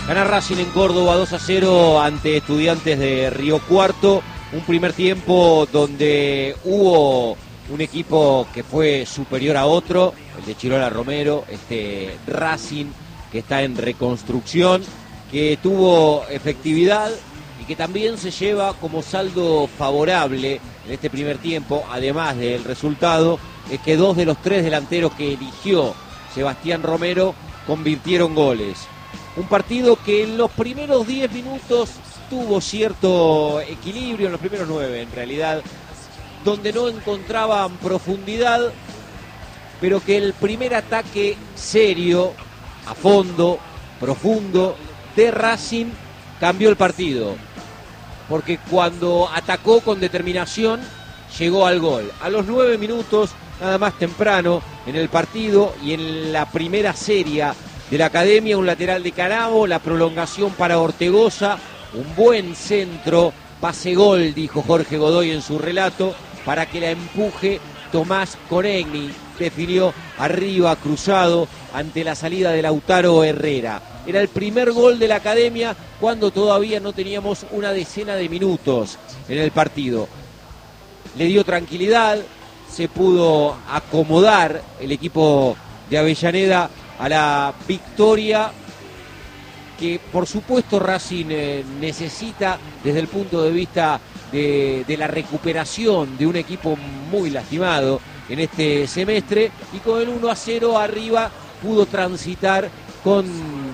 Gana Racing en Córdoba 2-0 ante Estudiantes de Río Cuarto. Un primer tiempo donde hubo un equipo que fue superior a otro, el de Chirola Romero, este Racing que está en reconstrucción, que tuvo efectividad y que también se lleva como saldo favorable en este primer tiempo, además del resultado, es que 2 de los 3 delanteros que eligió Sebastián Romero convirtieron goles. Un partido que en los primeros 10 minutos tuvo cierto equilibrio, en los primeros 9 en realidad, donde no encontraban profundidad, pero que el primer ataque serio, a fondo, profundo, de Racing cambió el partido. Porque cuando atacó con determinación, llegó al gol. A los 9 minutos, nada más temprano en el partido y en la primera serie de la Academia, un lateral de Canavo, la prolongación para Ortegoza, un buen centro, pase gol, dijo Jorge Godoy en su relato, para que la empuje Tomás Conegni. Definió arriba, cruzado, ante la salida de Lautaro Herrera. Era el primer gol de la Academia cuando todavía no teníamos una decena de minutos en el partido. Le dio tranquilidad, se pudo acomodar el equipo de Avellaneda a la victoria que por supuesto Racing necesita desde el punto de vista de la recuperación de un equipo muy lastimado en este semestre, y con el 1-0 arriba pudo transitar con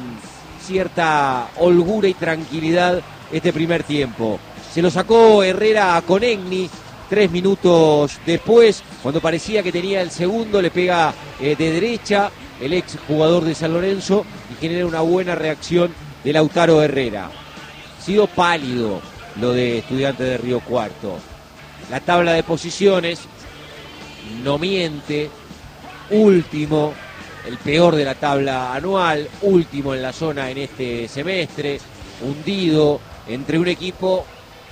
cierta holgura y tranquilidad este primer tiempo. Se lo sacó Herrera a Conegni 3 minutos después, cuando parecía que tenía el segundo, le pega de derecha el ex jugador de San Lorenzo y genera una buena reacción de Lautaro Herrera. Ha sido pálido lo de Estudiantes de Río Cuarto. La tabla de posiciones no miente, último, el peor de la tabla anual, último en la zona en este semestre, hundido entre un equipo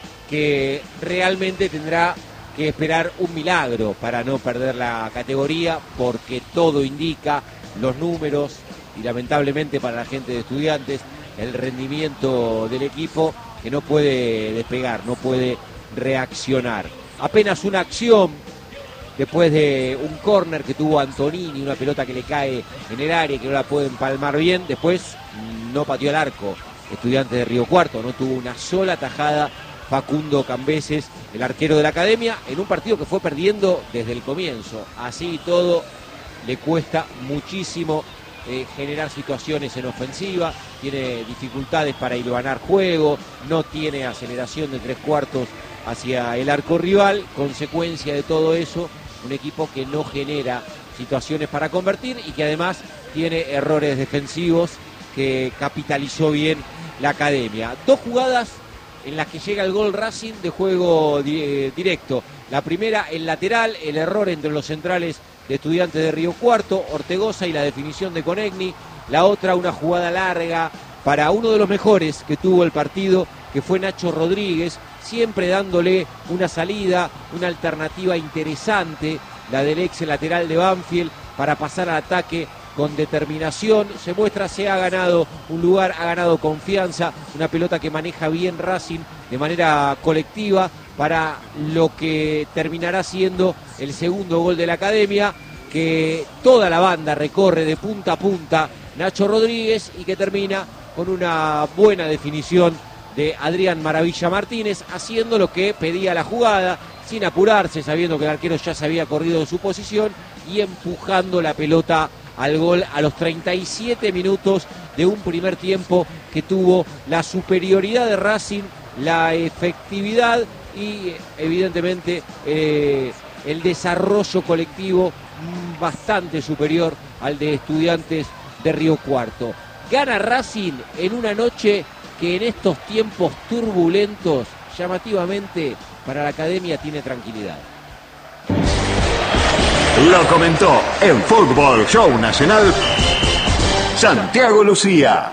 que realmente tendrá que esperar un milagro para no perder la categoría, porque todo indica, los números y lamentablemente para la gente de Estudiantes, el rendimiento del equipo, que no puede despegar, no puede reaccionar. Apenas una acción después de un córner que tuvo Antonini, una pelota que le cae en el área y que no la puede empalmar bien. Después no pateó el arco Estudiantes de Río Cuarto, no tuvo una sola tajada Facundo Cambeses, el arquero de la Academia, en un partido que fue perdiendo desde el comienzo. Así y todo, le cuesta muchísimo generar situaciones en ofensiva, tiene dificultades para hilvanar juego, no tiene aceleración de 3/4 hacia el arco rival. Consecuencia de todo eso, un equipo que no genera situaciones para convertir y que además tiene errores defensivos que capitalizó bien la Academia. 2 jugadas en las que llega el gol Racing de juego directo. La primera, el lateral, el error entre los centrales de Estudiantes de Río Cuarto, Ortegoza, y la definición de Conegni. La otra, una jugada larga para uno de los mejores que tuvo el partido, que fue Nacho Rodríguez, siempre dándole una salida, una alternativa interesante, la del ex lateral de Banfield, para pasar al ataque con determinación. Se muestra, se ha ganado un lugar, ha ganado confianza, una pelota que maneja bien Racing de manera colectiva para lo que terminará siendo el segundo gol de la Academia, que toda la banda recorre de punta a punta Nacho Rodríguez y que termina con una buena definición de Adrián Maravilla Martínez, haciendo lo que pedía la jugada, sin apurarse, sabiendo que el arquero ya se había corrido de su posición y empujando la pelota al gol a los 37 minutos de un primer tiempo que tuvo la superioridad de Racing, la efectividad y evidentemente el desarrollo colectivo bastante superior al de Estudiantes de Río Cuarto. Gana Racing en una noche que en estos tiempos turbulentos, llamativamente para la Academia, tiene tranquilidad. Lo comentó en Fútbol Show Nacional Santiago Lucía.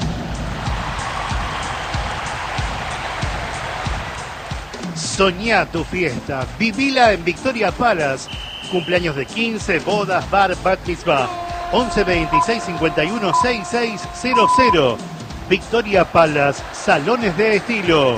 Soñá tu fiesta, vivila en Victoria Palace. Cumpleaños de 15, bodas, bar, bat mitzvah. 11 26 51 6600. Victoria Palace, salones de estilo.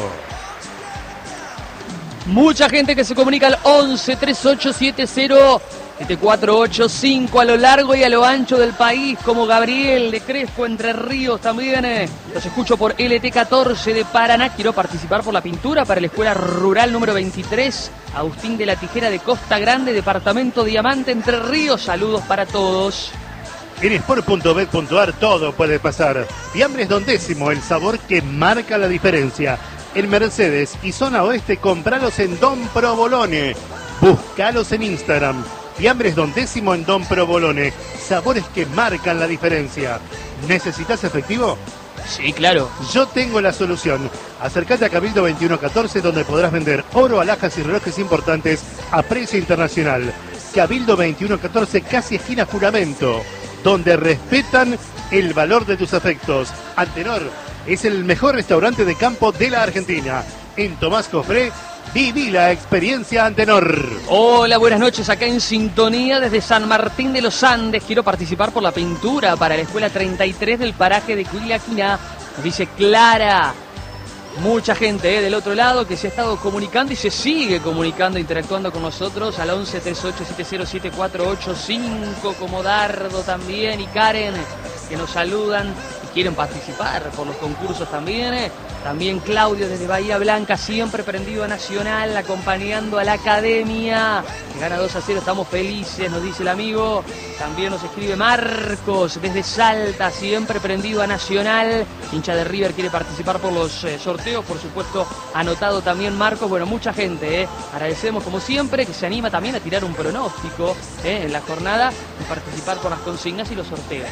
Mucha gente que se comunica al 11 3870 7485 a lo largo y a lo ancho del país, como Gabriel de Crespo, Entre Ríos también. Los escucho por LT14 de Paraná. Quiero participar por la pintura para la Escuela Rural número 23, Agustín de la Tijera de Costa Grande, departamento Diamante, Entre Ríos. Saludos para todos. En sport.bet.ar todo puede pasar. Fiambres Don Décimo, el sabor que marca la diferencia. En Mercedes y zona oeste, compralos en Don Provolone. Búscalos en Instagram. Fiambres Don Décimo en Don Provolone. Sabores que marcan la diferencia. ¿Necesitas efectivo? Sí, claro. Yo tengo la solución. Acércate a Cabildo 2114, donde podrás vender oro, alhajas y relojes importantes a precio internacional. Cabildo 2114, casi esquina Juramento, donde respetan el valor de tus afectos. Antenor es el mejor restaurante de campo de la Argentina. En Tomás Cofré, viví la experiencia Antenor. Hola, buenas noches, acá en sintonía desde San Martín de los Andes. Quiero participar por la pintura para la Escuela 33 del paraje de Culiaquina. Nos dice Clara. Mucha gente del otro lado que se ha estado comunicando y se sigue comunicando, interactuando con nosotros al 11 38 70 7485, como Dardo también y Karen, que nos saludan y quieren participar por los concursos también. También Claudio desde Bahía Blanca, siempre prendido a Nacional, acompañando a la Academia, que gana 2-0, estamos felices, nos dice el amigo. También nos escribe Marcos desde Salta, siempre prendido a Nacional, hincha de River, quiere participar por los sorteos, por supuesto, anotado también Marcos. Bueno, mucha gente, agradecemos como siempre, que se anima también a tirar un pronóstico en la jornada y participar por las consignas y los sorteos.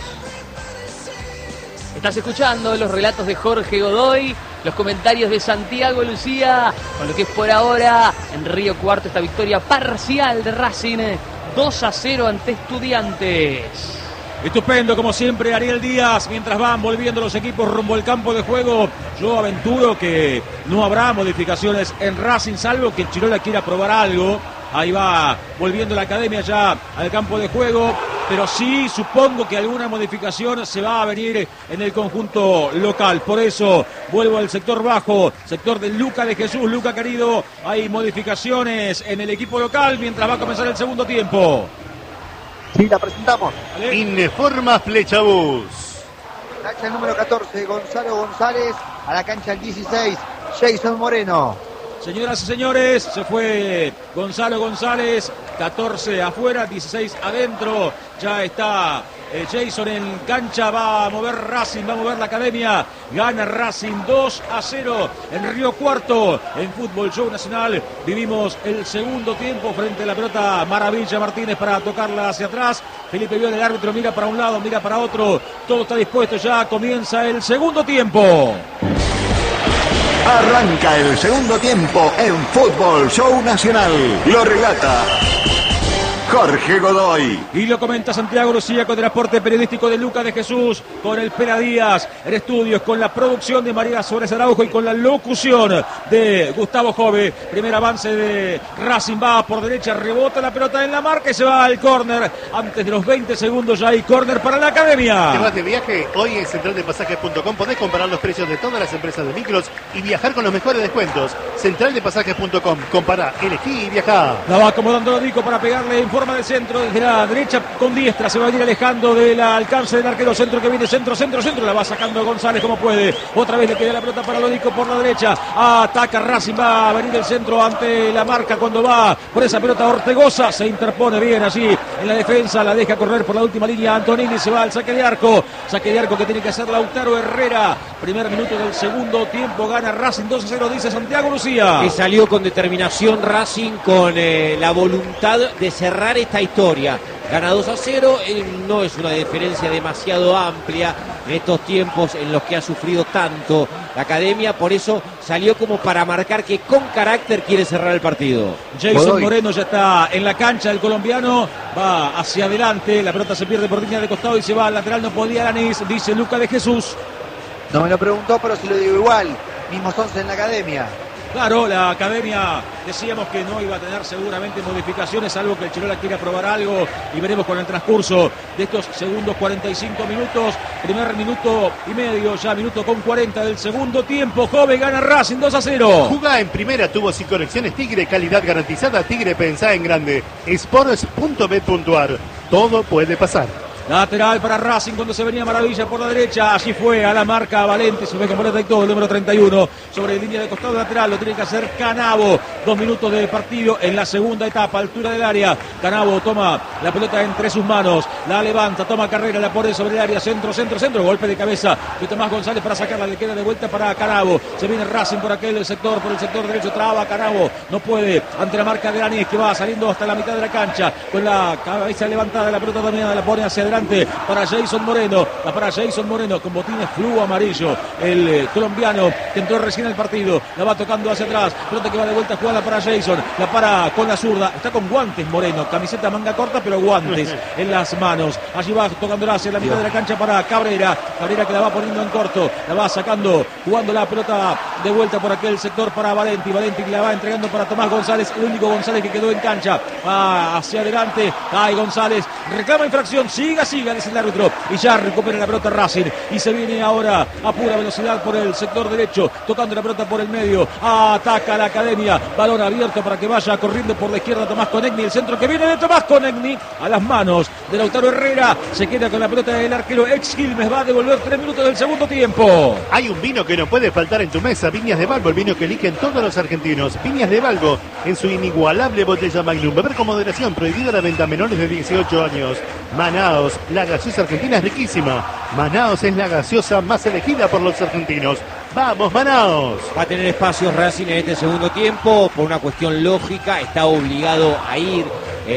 Estás escuchando los relatos de Jorge Godoy, los comentarios de Santiago Lucía, con lo que es por ahora en Río Cuarto esta victoria parcial de Racing, 2-0 ante Estudiantes. Estupendo, como siempre, Ariel Díaz, mientras van volviendo los equipos rumbo al campo de juego. Yo aventuro que no habrá modificaciones en Racing, salvo que el Chirola quiera probar algo. Ahí va volviendo la Academia ya al campo de juego, pero sí supongo que alguna modificación se va a venir en el conjunto local. Por eso vuelvo al sector bajo, sector de Luca de Jesús. Luca, querido, hay modificaciones en el equipo local mientras va a comenzar el segundo tiempo. Sí, la presentamos. ¿Vale? Informa Flechabús. Cancha el número 14, Gonzalo González. A la cancha el 16, Jason Moreno. Señoras y señores, se fue Gonzalo González, 14 afuera, 16 adentro. Ya está Jason en cancha, va a mover Racing, va a mover la Academia. Gana Racing 2-0 en Río Cuarto. En Fútbol Show Nacional vivimos el segundo tiempo frente a la pelota. Maravilla Martínez para tocarla hacia atrás. Felipe Viola, el árbitro, mira para un lado, mira para otro. Todo está dispuesto, ya comienza el segundo tiempo. Arranca el segundo tiempo en Fútbol Show Nacional. Lo relata Jorge Godoy. Y lo comenta Santiago Lucía con el aporte periodístico de Luca de Jesús, con el Pera Díaz en estudios, con la producción de María Suárez Araujo y con la locución de Gustavo Jove. Primer avance de Racing, va por derecha, rebota la pelota en la marca y se va al córner. Antes de los 20 segundos ya hay córner para la Academia. Te vas de viaje, hoy en centraldepasajes.com podés comparar los precios de todas las empresas de micros y viajar con los mejores descuentos. Centraldepasajes.com, compará, elegí y viajá. La va acomodando Lodico para pegarle en forma de centro desde la derecha con diestra, se va a ir alejando del alcance del arquero. Centro que viene, centro, la va sacando González como puede. Otra vez le queda la pelota para Lodico por la derecha, ataca Racing, va a venir el centro ante la marca cuando va por esa pelota Ortegoza, se interpone bien allí en la defensa, la deja correr por la última línea Antonini, se va al saque de arco que tiene que hacer Lautaro Herrera. Primer minuto del segundo tiempo, gana Racing 2-0, dice Santiago Lucía. Que salió con determinación Racing, con la voluntad de cerrar esta historia. Gana 2-0, no es una diferencia demasiado amplia en estos tiempos en los que ha sufrido tanto la Academia, por eso salió como para marcar que con carácter quiere cerrar el partido. Jason Moreno ya está en la cancha, el colombiano va hacia adelante, la pelota se pierde por línea de costado y se va al lateral, no podía Lanís, dice Luca de Jesús. No me lo preguntó, pero se lo digo igual. Mismos 11 en la Academia. Claro, la academia decíamos que no iba a tener seguramente modificaciones, salvo que el Chirola quiera probar algo y veremos con el transcurso de estos segundos 45 minutos. Primer minuto y medio, ya minuto con 40 del segundo tiempo. Jove gana Racing 2-0. Jugá en primera, tubos y conexiones Tigre, calidad garantizada. Tigre, pensá en grande. Sports.bet.ar. Todo puede pasar. Lateral para Racing cuando se venía Maravilla por la derecha. Allí fue a la marca Valente. Se ve con boleta y todo. El número 31 sobre línea de costado lateral. Lo tiene que hacer Canavo. 2 minutos de partido en la segunda etapa. Altura del área. Canavo toma la pelota entre sus manos. La levanta. Toma carrera. La pone sobre el área. Centro. Golpe de cabeza de Tomás González para sacarla. Le queda de vuelta para Canavo. Se viene Racing por aquel sector. Por el sector derecho. Traba Canavo. No puede. Ante la marca de Aranés que va saliendo hasta la mitad de la cancha. Con la cabeza levantada. La pelota también la pone hacia adelante para Jason Moreno, con botines flu amarillo, el colombiano que entró recién en el partido, la va tocando hacia atrás, pelota que va de vuelta jugada para Jason, la para con la zurda, está con guantes Moreno, camiseta manga corta pero guantes en las manos, allí va tocándola hacia la mitad de la cancha para Cabrera que la va poniendo en corto, la va sacando, jugando la pelota de vuelta por aquel sector para Valenti que la va entregando para Tomás González, el único González que quedó en cancha, va hacia adelante, cae González, reclama infracción, siga, dice el árbitro, y ya recupera la pelota Racing, y se viene ahora a pura velocidad por el sector derecho, tocando la pelota por el medio, ataca la academia, balón abierto para que vaya corriendo por la izquierda Tomás Conegni, el centro que viene de Tomás Conegni, a las manos de Lautaro Herrera, se queda con la pelota del arquero ex Quilmes, va a devolver 3 minutos del segundo tiempo. Hay un vino que no puede faltar en tu mesa, Viñas de Valvo, el vino que eligen todos los argentinos. Viñas de Valvo, en su inigualable botella Magnum, beber con moderación, prohibida la venta a menores de 18 años. Manaos, la gaseosa argentina es riquísima. Manaos es la gaseosa más elegida por los argentinos. ¡Vamos, Manaos! Va a tener espacios Racing en este segundo tiempo, por una cuestión lógica, está obligado a ir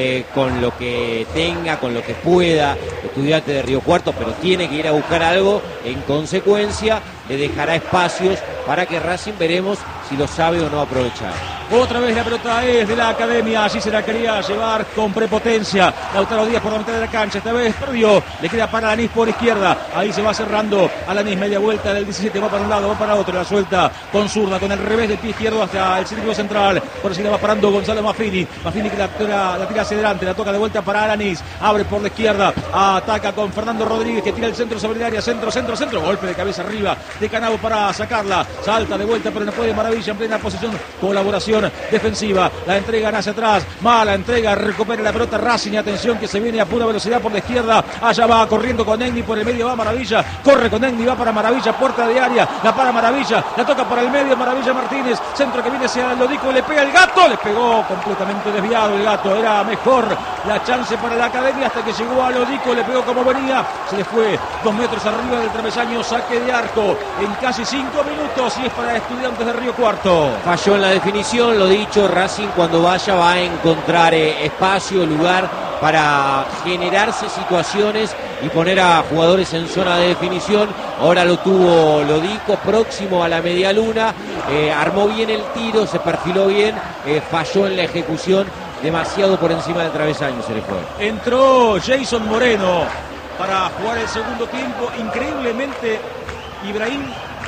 con lo que tenga, con lo que pueda, Estudiante de Río Cuarto, pero tiene que ir a buscar algo, en consecuencia le dejará espacios para que Racing veremos si lo sabe o no aprovechar. Otra vez la pelota es de la academia, allí se la quería llevar con prepotencia Lautaro Díaz por la mitad de la cancha, esta vez perdió, le queda para Alanis por izquierda, ahí se va cerrando Alanis, media vuelta del 17, va para un lado, va para otro, la suelta con zurda, con el revés del pie izquierdo hacia el círculo central, por así la va parando Gonzalo Maffini que la tira hacia adelante, la toca de vuelta para Alanis, abre por la izquierda, ataca con Fernando Rodríguez que tira el centro sobre el área, centro, golpe de cabeza arriba de Canavo para sacarla, salta de vuelta pero no puede Maravilla en plena posición, colaboración defensiva, la entregan hacia atrás, mala entrega, recupera la pelota Racing, y atención que se viene a pura velocidad por la izquierda, allá va corriendo con Egni, por el medio va Maravilla, corre con Egni, va para Maravilla, puerta de área, la para Maravilla, la toca para el medio Maravilla Martínez, centro que viene hacia el Lodico, le pega el Gato, le pegó completamente desviado el Gato, era mejor la chance para la academia hasta que llegó a Lodico, le pegó como venía, se le fue 2 metros arriba del travesaño, saque de arco en casi 5 minutos y es para Estudiantes de Río Cuarto. Falló en la definición, lo dicho, Racing cuando vaya va a encontrar espacio, lugar para generarse situaciones y poner a jugadores en zona de definición. Ahora lo tuvo Lodico próximo a la media luna, armó bien el tiro, se perfiló bien, falló en la ejecución, demasiado por encima del travesaño se le fue. Entró Jason Moreno para jugar el segundo tiempo, increíblemente Ibrahim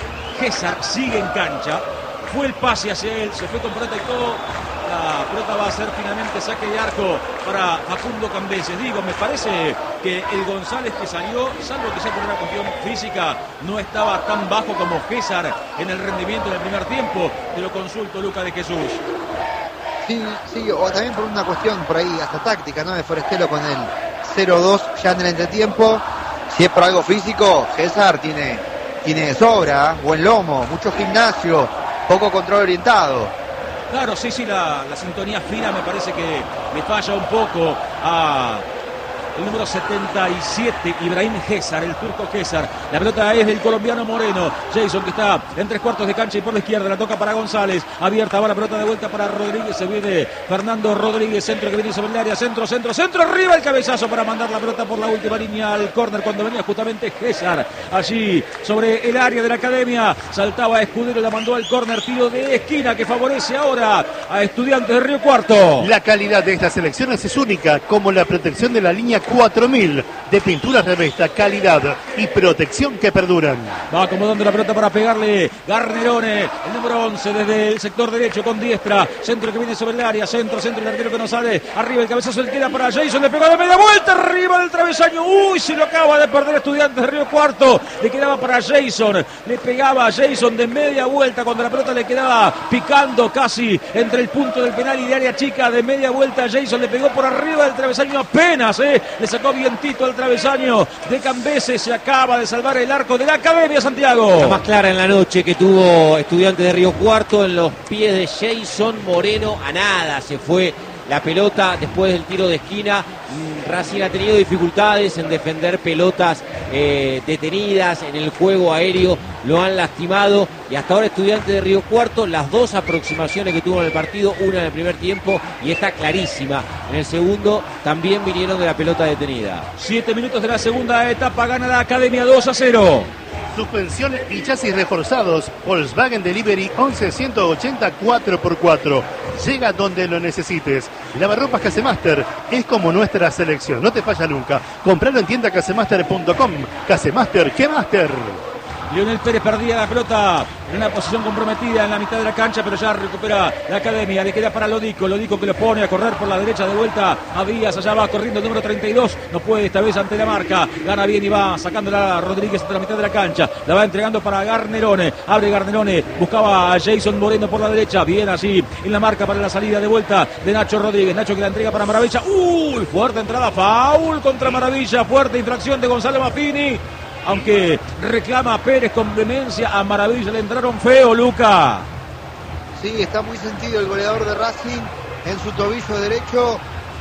César sigue en cancha. Fue el pase hacia él, se fue con pelota y todo. La pelota va a ser finalmente saque de arco para Facundo Cambeses. Digo, me parece que el González que salió, salvo que sea por una cuestión física, no estaba tan bajo como César en el rendimiento del primer tiempo. Te lo consulto, Luca de Jesús. Sí, o también por una cuestión por ahí hasta táctica, ¿no? De Forestelo con el 0-2 ya en el entretiempo. Si es por algo físico, César tiene de sobra, buen lomo, mucho gimnasio, poco control orientado. Claro, sí, la sintonía fina me parece que le falla un poco a el número 77, Ibrahim César, el turco César. La pelota es del colombiano Moreno. Jason que está en 3/4 de cancha y por la izquierda la toca para González. Abierta va la pelota de vuelta para Rodríguez. Se viene Fernando Rodríguez, centro que viene sobre el área. Centro, arriba el cabezazo para mandar la pelota por la última línea al córner cuando venía justamente César. Allí sobre el área de la academia. Saltaba Escudero, la mandó al córner. Tiro de esquina que favorece ahora a Estudiantes de Río Cuarto. La calidad de estas selecciones es única, como la protección de la línea 4.000 de pintura revesta, calidad y protección que perduran. Va acomodando la pelota para pegarle Garnerone, el número 11 desde el sector derecho con diestra. Centro que viene sobre el área, centro, el arquero que no sale. Arriba el cabezazo le queda para Jason, le pegó de media vuelta, arriba del travesaño. Uy, se lo acaba de perder Estudiantes de Río Cuarto. Le quedaba para Jason, le pegaba a Jason de media vuelta cuando la pelota le quedaba picando casi entre el punto del penal y de área chica. De media vuelta Jason le pegó por arriba del travesaño apenas, le sacó vientito al travesaño de Cambeses. Se acaba de salvar el arco de la Academia, Santiago. La más clara en la noche que tuvo Estudiantes de Río Cuarto, en los pies de Jason Moreno. A nada se fue la pelota después del tiro de esquina. Racing ha tenido dificultades en defender pelotas detenidas, en el juego aéreo lo han lastimado, y hasta ahora Estudiantes de Río Cuarto, las dos aproximaciones que tuvo en el partido, una en el primer tiempo y esta clarísima en el segundo, también vinieron de la pelota detenida. 7 minutos de la segunda etapa, gana la Academia 2-0. Suspensión y chasis reforzados. Volkswagen Delivery 11-180 4x4. Llega donde lo necesites. Lavarropas Casemaster es como nuestra selección. No te falla nunca. Compralo en tienda casemaster.com. Casemaster, ¿qué master? Lionel Pérez perdía la pelota en una posición comprometida en la mitad de la cancha, pero ya recupera la Academia. Le queda para Lodico que lo pone a correr por la derecha de vuelta a Díaz. Allá va corriendo el número 32. No puede esta vez ante la marca. Gana bien y va sacándola a Rodríguez entre la mitad de la cancha. La va entregando para Garnerone. Abre Garnerone. Buscaba a Jason Moreno por la derecha. Bien así en la marca para la salida de vuelta de Nacho Rodríguez. Nacho que la entrega para Maravilla. Fuerte entrada. Foul contra Maravilla. Fuerte infracción de Gonzalo Maffini. Aunque reclama Pérez con vehemencia, a Maravilla le entraron feo, Luca. Sí, está muy sentido el goleador de Racing en su tobillo derecho.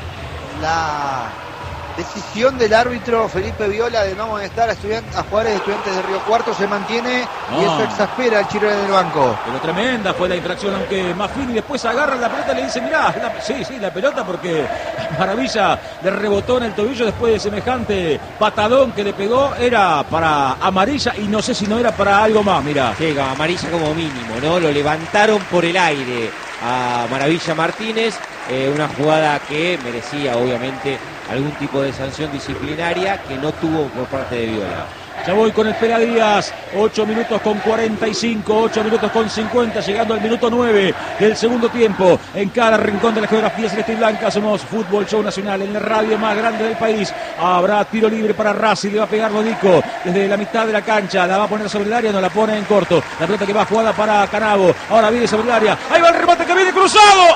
La decisión del árbitro Felipe Viola de no amonestar a jugadores de Estudiantes de Río Cuarto se mantiene y eso exaspera al Chirone del banco. Pero tremenda fue la infracción, aunque Maffini después agarra la pelota y le dice, mirá, la pelota, porque Maravilla le rebotó en el tobillo después de semejante patadón que le pegó. Era para amarilla y no sé si no era para algo más, mirá. Sí, amarilla como mínimo, ¿no? Lo levantaron por el aire a Maravilla Martínez, una jugada que merecía obviamente algún tipo de sanción disciplinaria que no tuvo por parte de Viola. Ya voy con el Pera Díaz, 8 minutos con 45, 8 minutos con 50, llegando al minuto 9 del segundo tiempo. En cada rincón de la geografía celeste y blanca somos Fútbol Show Nacional, en la radio más grande del país. Habrá tiro libre para Racing, le va a pegar Lodico desde la mitad de la cancha, la va a poner sobre el área, no la pone en corto. La pelota que va jugada para Canavo, ahora viene sobre el área, ahí va el remate que viene cruzado.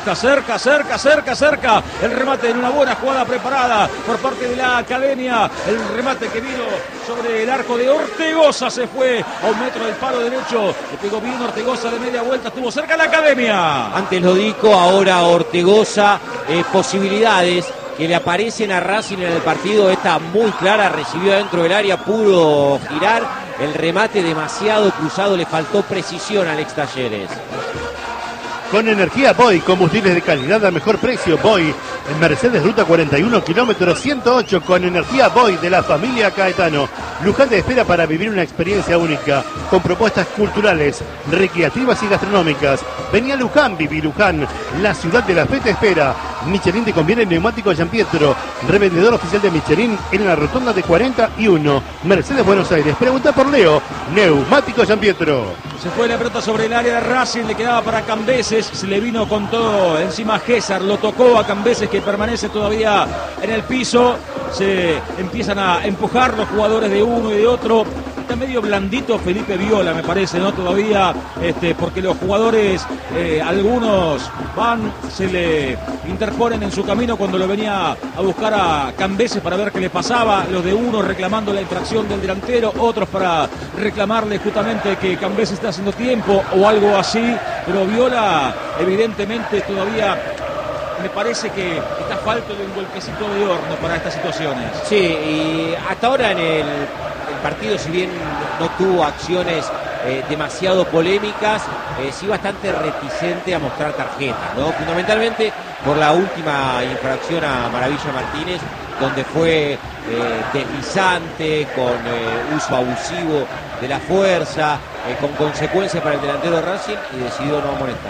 Cerca. El remate en una buena jugada preparada por parte de la Academia. El remate que vino sobre el arco de Ortegoza, se fue a 1 metro del palo derecho, le pegó bien Ortegoza de media vuelta, estuvo cerca la Academia. Antes Lodico, ahora Ortegoza. Posibilidades que le aparecen a Racing en el partido, esta muy clara, recibió dentro del área, pudo girar, el remate demasiado cruzado, le faltó precisión a Alex Talleres. Con energía Boy, combustibles de calidad a mejor precio. Boy, en Mercedes Ruta 41, kilómetro 108, con energía Boy de la familia Caetano. Luján te espera para vivir una experiencia única, con propuestas culturales, recreativas y gastronómicas. Vení a Luján, viví Luján, la ciudad de la fe te espera. Michelin te conviene neumático Gian Pietro, revendedor oficial de Michelin en la rotonda de 41, Mercedes Buenos Aires. Pregunta por Leo, neumático Gian Pietro. Se fue la pelota sobre el área de Racing, le quedaba para Cambeses, se le vino con todo encima Gésar, lo tocó a Cambeses que permanece todavía en el piso, se empiezan a empujar los jugadores de uno y de otro. Está medio blandito Felipe Viola, me parece, ¿no? Todavía, porque los jugadores, algunos se le interponen en su camino cuando lo venía a buscar a Cambeses para ver qué le pasaba. Los de uno reclamando la infracción del delantero, otros para reclamarle justamente que Cambeses está haciendo tiempo o algo así. Pero Viola, evidentemente, todavía me parece que está falto de un golpecito de horno para estas situaciones. Sí, y hasta ahora en el partido, si bien no tuvo acciones demasiado polémicas, sí bastante reticente a mostrar tarjetas, ¿no? Fundamentalmente por la última infracción a Maravilla Martínez, donde fue deslizante, con uso abusivo de la fuerza, con consecuencias para el delantero de Racing, y decidió no amonestar.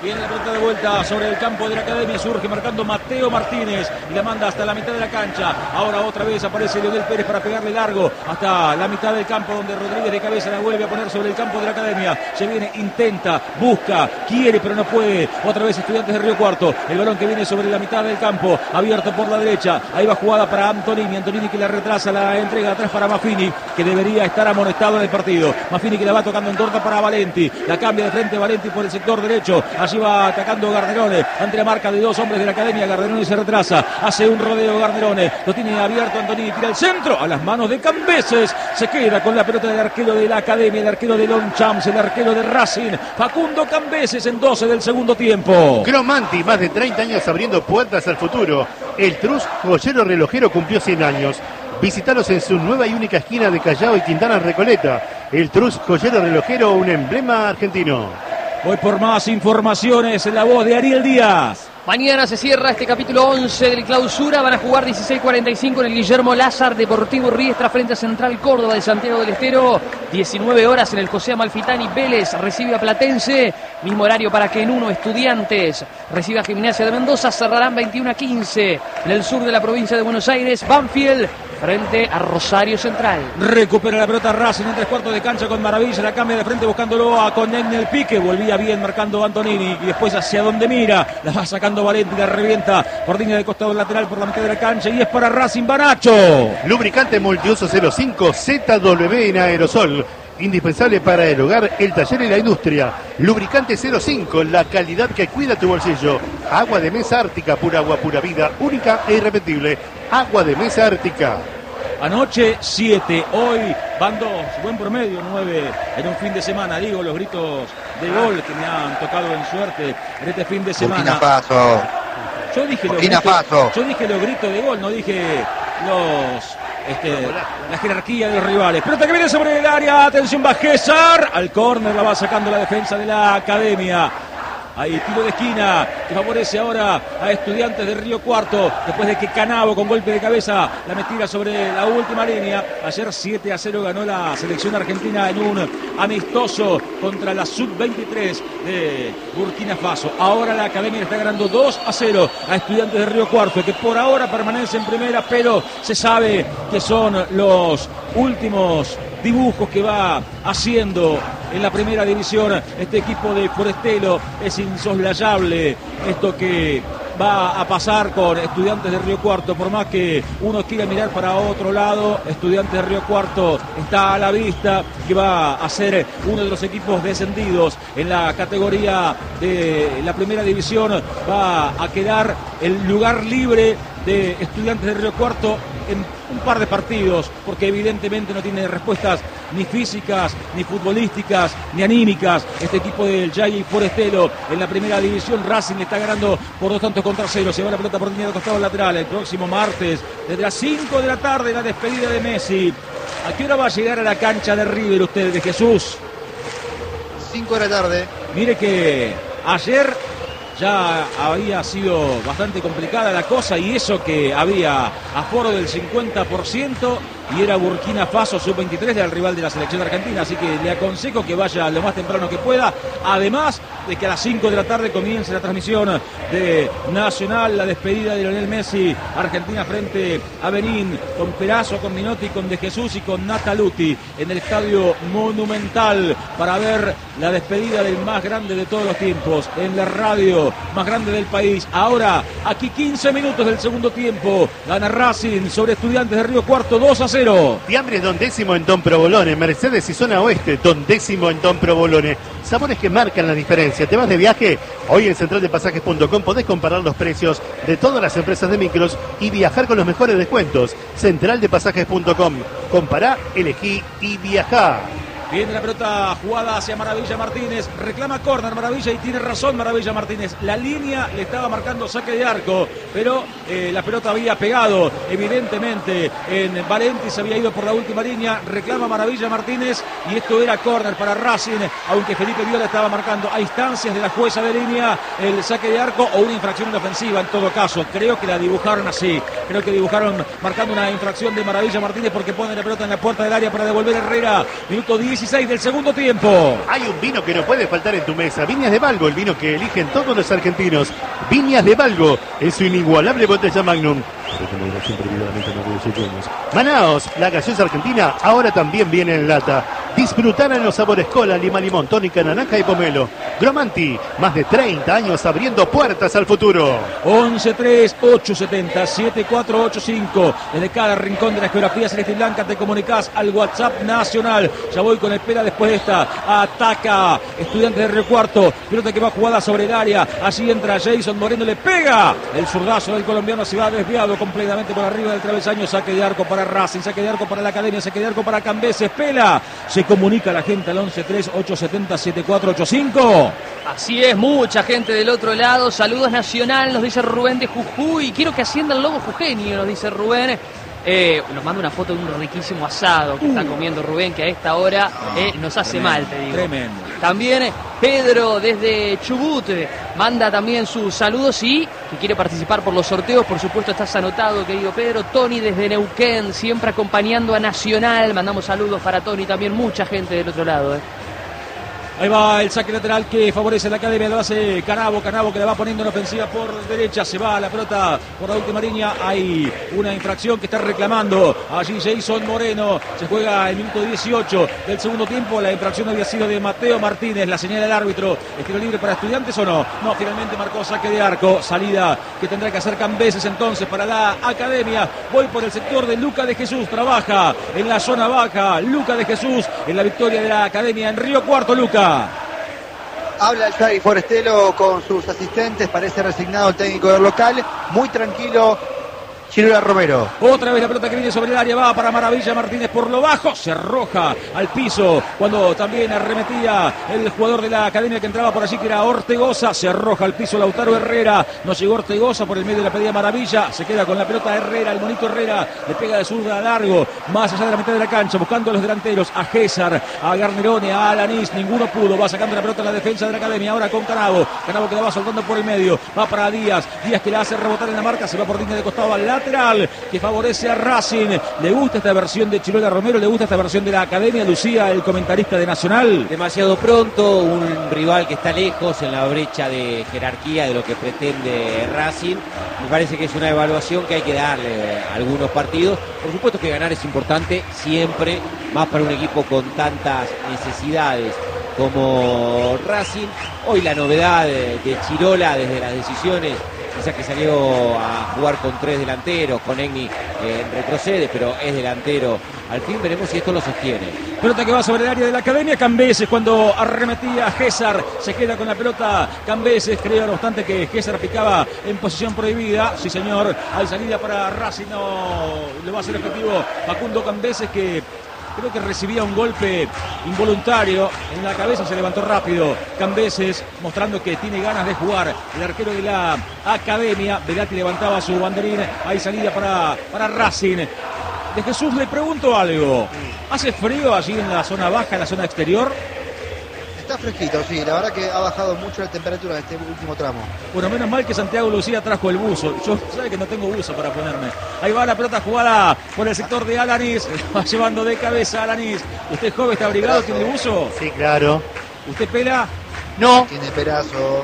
Viene la pelota de vuelta sobre el campo de la Academia. Surge marcando Mateo Martínez y la manda hasta la mitad de la cancha. Ahora otra vez aparece Leonel Pérez para pegarle largo hasta la mitad del campo, donde Rodríguez de cabeza la vuelve a poner sobre el campo de la Academia. Se viene, intenta, busca, quiere, pero no puede. Otra vez Estudiantes de Río Cuarto. El balón que viene sobre la mitad del campo, abierto por la derecha. Ahí va jugada para Antonini que le retrasa la entrega atrás para Maffini, que debería estar amonestado en el partido. Maffini que la va tocando en torta para Valenti. La cambia de frente Valenti por el sector derecho. Allí va atacando Garnerone ante la marca de dos hombres de la Academia. Garnerone se retrasa, hace un rodeo Garnerone, lo tiene abierto Antonini, tira el centro a las manos de Cambeses. Se queda con la pelota del arquero de la Academia, el arquero de Longchamps, el arquero de Racing, Facundo Cambeses, en 12 del segundo tiempo. Cromanti, más de 30 años abriendo puertas al futuro. El Trus joyero relojero cumplió 100 años. Visítalos en su nueva y única esquina de Callao y Quintana Recoleta. El Trus joyero relojero, un emblema argentino. Voy por más informaciones en la voz de Ariel Díaz. Mañana se cierra este capítulo 11 del Clausura. Van a jugar 16:45 en el Guillermo Lázar, Deportivo Riestra frente a Central Córdoba de Santiago del Estero. 19 horas en el José Amalfitani. Vélez recibe a Platense. Mismo horario para que en uno Estudiantes reciba a Gimnasia de Mendoza. Cerrarán 21:15 en el sur de la provincia de Buenos Aires. Banfield frente a Rosario Central. Recupera la pelota Racing en 3/4 de cancha con Maravilla. La cambia de frente buscándolo a Conen en el pique. Volvía bien marcando Antonini. Y después hacia donde mira. La va sacando Valenti. La revienta por línea de costado lateral por la mitad de la cancha. Y es para Racing Banacho. Lubricante multiuso 05 ZW en aerosol. Indispensable para el hogar, el taller y la industria. Lubricante 05, la calidad que cuida tu bolsillo. Agua de mesa Ártica, pura agua, pura vida, única e irrepetible. Agua de mesa Ártica. Anoche 7, hoy van 2, buen promedio, 9 en un fin de semana. Digo, los gritos de gol que me han tocado en suerte en este fin de semana. Burkina Faso. Yo dije los gritos de gol, no dije la jerarquía de los rivales. Pelota que viene sobre el área, atención, va César, al córner la va sacando la defensa de la Academia. Ahí tiro de esquina que favorece ahora a Estudiantes de Río Cuarto, después de que Canavo con golpe de cabeza la metiera sobre la última línea. Ayer 7-0 ganó la selección argentina en un amistoso contra la Sub-23 de Burkina Faso. Ahora la Academia le está ganando 2-0 a Estudiantes de Río Cuarto, que por ahora permanece en primera, pero se sabe que son los últimos dibujos que va haciendo en la primera división este equipo de Forestelo. Es insoslayable esto que va a pasar con Estudiantes de Río Cuarto. Por más que uno quiera mirar para otro lado, Estudiantes de Río Cuarto está a la vista que va a ser uno de los equipos descendidos en la categoría de la primera división. Va a quedar el lugar libre de Estudiantes de Río Cuarto en un par de partidos, porque evidentemente no tiene respuestas ni físicas, ni futbolísticas, ni anímicas. Este equipo del Jay Forestelo en la primera división. Racing le está ganando por 2-0. Se va la pelota por línea de costado lateral. El próximo martes, desde las 5 de la tarde, la despedida de Messi. ¿A qué hora va a llegar a la cancha de River usted, de Jesús? 5 de la tarde. Mire que ayer ya había sido bastante complicada la cosa, y eso que había aforo del 50% y era Burkina Faso Sub-23, era el rival de la selección argentina, así que le aconsejo que vaya lo más temprano que pueda, además de que a las 5 de la tarde comience la transmisión de Nacional, la despedida de Lionel Messi, Argentina frente a Benín, con Perazo, con Minotti, con De Jesús y con Nataluti en el Estadio Monumental, para ver la despedida del más grande de todos los tiempos, en la radio más grande del país. Ahora, aquí 15 minutos del segundo tiempo, gana Racing sobre Estudiantes de Río Cuarto 2-0. Fiambres Don Décimo en Don Provolone, Mercedes y Zona Oeste, Don Décimo en Don Provolone. Sabores que marcan la diferencia. ¿Te vas de viaje? Hoy en centraldepasajes.com podés comparar los precios de todas las empresas de micros y viajar con los mejores descuentos. Centraldepasajes.com. Compará, elegí y viajá. Viene la pelota jugada hacia Maravilla Martínez, reclama córner Maravilla y tiene razón Maravilla Martínez. La línea le estaba marcando saque de arco, pero la pelota había pegado evidentemente en Valenti, se había ido por la última línea, reclama Maravilla Martínez y esto era córner para Racing, aunque Felipe Viola estaba marcando a instancias de la jueza de línea el saque de arco o una infracción en ofensiva en todo caso. Creo que la dibujaron así, creo que dibujaron marcando una infracción de Maravilla Martínez porque pone la pelota en la puerta del área para devolver Herrera. Minuto 10 16 del segundo tiempo. Hay un vino que no puede faltar en tu mesa. Viñas de Valgo, el vino que eligen todos los argentinos. Viñas de Valgo, es su inigualable botella Magnum. Manaos, la gaseosa argentina, ahora también viene en lata. Disfrutar en los sabores cola, lima, limón, tónica, naranja y pomelo. Gromanti, más de 30 años abriendo puertas al futuro. 11-3-870-7485. Desde cada rincón de la geografía celeste y blanca te comunicás al WhatsApp nacional. Ya voy con el Pela después de esta. Ataca Estudiantes de Río Cuarto. Pelota que va jugada sobre el área. Allí entra Jason Moreno, le pega. El zurdazo del colombiano se va desviado completamente por arriba del travesaño. Saque de arco para Racing, saque de arco para la Academia, saque de arco para Cambeses. Pela. Se comunica la gente al 11-3-870-7485. Así es, mucha gente del otro lado. Saludos Nacional, nos dice Rubén de Jujuy. Quiero que ascienda el lobo jujeño, nos dice Rubén. Nos manda una foto de un riquísimo asado que está comiendo Rubén, que a esta hora nos hace mal, te digo. Tremendo. También Pedro desde Chubut manda también sus saludos y que quiere participar por los sorteos. Por supuesto, estás anotado, querido Pedro. Tony desde Neuquén, siempre acompañando a Nacional. Mandamos saludos para Tony, también mucha gente del otro lado. Ahí va el saque lateral que favorece a la Academia, lo hace Canavo que la va poniendo en ofensiva por derecha, se va a la pelota por la última línea, hay una infracción que está reclamando allí Jason Moreno, se juega el minuto 18 del segundo tiempo, la infracción había sido de Mateo Martínez, la señal del árbitro, ¿es tiro libre para Estudiantes o no? No, finalmente marcó saque de arco, salida que tendrá que hacer Cambeses entonces para la Academia, voy por el sector de Luca de Jesús, trabaja en la zona baja, Luca de Jesús en la victoria de la Academia en Río Cuarto. Luca. Habla el Xavi Forestelo con sus asistentes, parece resignado el técnico del local, muy tranquilo Chirola Romero. Otra vez la pelota que viene sobre el área, va para Maravilla Martínez por lo bajo, se arroja al piso cuando también arremetía el jugador de la Academia que entraba por allí, que era Ortegoza, se arroja al piso Lautaro Herrera, no llegó Ortegoza, por el medio de la pedida Maravilla, se queda con la pelota Herrera, el monito Herrera, le pega de zurda a largo, más allá de la mitad de la cancha, buscando a los delanteros, a César, a Garnerone, a Alanís, ninguno pudo, va sacando la pelota a la defensa de la Academia, ahora con Canavo que la va soltando por el medio, va para Díaz que la hace rebotar en la marca, se va por línea de costado al lateral, que favorece a Racing. ¿Le gusta esta versión de Chirola Romero? ¿Le gusta esta versión de la Academia? Lucía, el comentarista de Nacional. Demasiado pronto, un rival que está lejos en la brecha de jerarquía de lo que pretende Racing. Me parece que es una evaluación que hay que darle a algunos partidos. Por supuesto que ganar es importante siempre, más para un equipo con tantas necesidades como Racing. Hoy la novedad de Chirola desde las decisiones, quizás que salió a jugar con 3 delanteros, con Egni retrocede, pero es delantero. Al fin veremos si esto lo sostiene. Pelota que va sobre el área de la Academia, Cambeses cuando arremetía a César, se queda con la pelota Cambeses, creo no obstante que César picaba en posición prohibida, sí señor, al salida para Racing no lo va a hacer efectivo Facundo Cambeses, que creo que recibía un golpe involuntario en la cabeza, se levantó rápido Cambeses, mostrando que tiene ganas de jugar. El arquero de la Academia, Velati levantaba su banderín, hay salida para Racing. De Jesús le pregunto algo, ¿hace frío allí en la zona baja, en la zona exterior? Está fresquito, sí, la verdad que ha bajado mucho la temperatura en este último tramo. Bueno, menos mal que Santiago Lucía trajo el buzo. Yo sabe que no tengo buzo para ponerme. Ahí va la pelota jugada por el sector de Alanís. Va llevando de cabeza Alanís. ¿Usted, joven, está abrigado? ¿Tiene buzo? Sí, claro. ¿Usted pela? No. Tiene perazo.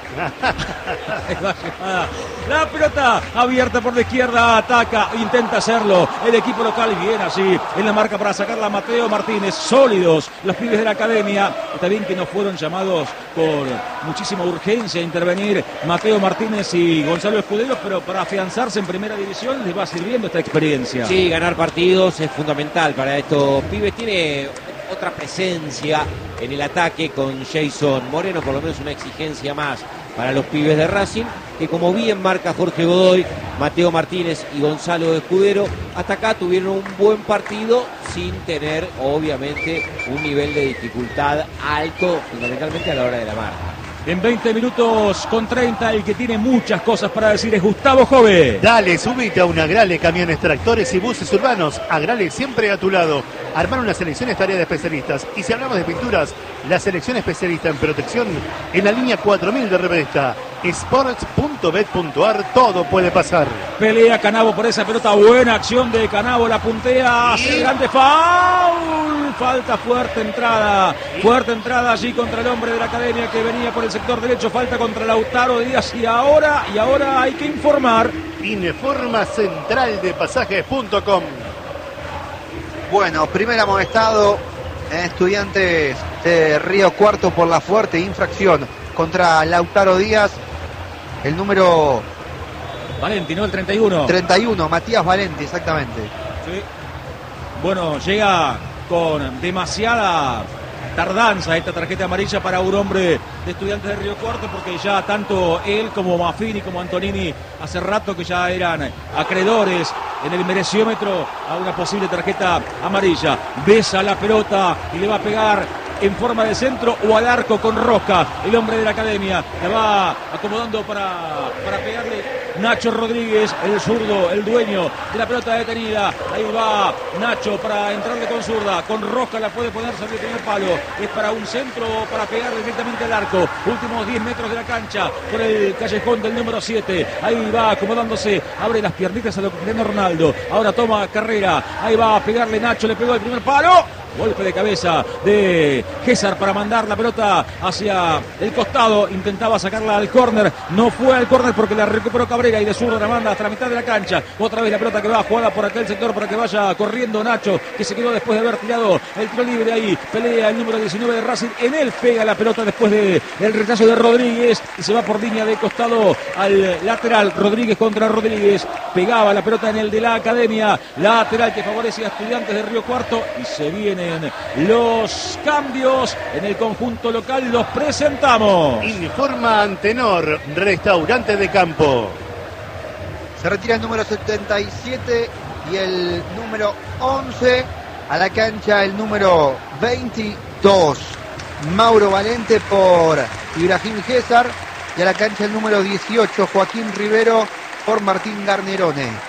La pelota abierta por la izquierda, ataca, intenta hacerlo el equipo local, bien así en la marca para sacarla Mateo Martínez, sólidos los pibes de la Academia. Está bien que no fueron llamados por muchísima urgencia a intervenir Mateo Martínez y Gonzalo Escudero, pero para afianzarse en primera división les va sirviendo esta experiencia. Sí, ganar partidos es fundamental para estos pibes. Tiene otra presencia en el ataque con Jason Moreno, por lo menos una exigencia más para los pibes de Racing, que como bien marca Jorge Godoy, Mateo Martínez y Gonzalo Escudero, hasta acá tuvieron un buen partido sin tener obviamente un nivel de dificultad alto, fundamentalmente a la hora de la marca. En 20 minutos con 30, el que tiene muchas cosas para decir es Gustavo Jove. Dale, subite a un Agrale, camiones, tractores y buses urbanos. Agrale siempre a tu lado. Armar una selección es tarea de especialistas. Y si hablamos de pinturas, la selección especialista en protección en la línea 4000 de Revesta. sports.bet.ar, todo puede pasar. Pelea Canavo por esa pelota, buena acción de Canavo, la puntea hacia el grande, foul, falta, fuerte entrada allí contra el hombre de la Academia que venía por el sector derecho, falta contra Lautaro Díaz y ahora hay que informar. Informa central de pasajes.com. Bueno, primer amonestado en Estudiantes de Río Cuarto por la fuerte infracción contra Lautaro Díaz, el número Valenti, ¿no? El 31. 31, Matías Valenti, exactamente. Sí. Bueno, llega con demasiada tardanza esta tarjeta amarilla para un hombre de Estudiantes de Río Cuarto, porque ya tanto él como Maffini como Antonini hace rato que ya eran acreedores en el mereciómetro a una posible tarjeta amarilla. Besa la pelota y le va a pegar en forma de centro o al arco con Rosca, el hombre de la Academia. La va acomodando para pegarle Nacho Rodríguez, el zurdo, el dueño de la pelota detenida. Ahí va Nacho para entrarle con zurda, con Rosca la puede poner sobre el primer palo. Es para un centro, para pegarle directamente al arco. Últimos 10 metros de la cancha por el callejón del número 7. Ahí va acomodándose, abre las piernitas a lo Cristiano Ronaldo. Ahora toma carrera, ahí va a pegarle Nacho, le pegó el primer palo. Golpe de cabeza de César para mandar la pelota hacia el costado. Intentaba sacarla al córner. No fue al córner porque la recuperó Cabrera y de zurdo la manda hasta la mitad de la cancha. Otra vez la pelota que va jugada por aquel sector para que vaya corriendo Nacho, que se quedó después de haber tirado el tiro libre ahí. Pelea el número 19 de Racing. En él pega la pelota después del rechazo de Rodríguez y se va por línea de costado al lateral. Rodríguez contra Rodríguez. Pegaba la pelota en el de la Academia. Lateral que favorece a Estudiantes de Río Cuarto y se viene los cambios en el conjunto local, los presentamos. Informa Antenor, restaurante de campo. Se retira el número 77 y el número 11. A la cancha el número 22, Mauro Valente por Ibrahim César. Y a la cancha el número 18, Joaquín Rivero por Martín Garnerone.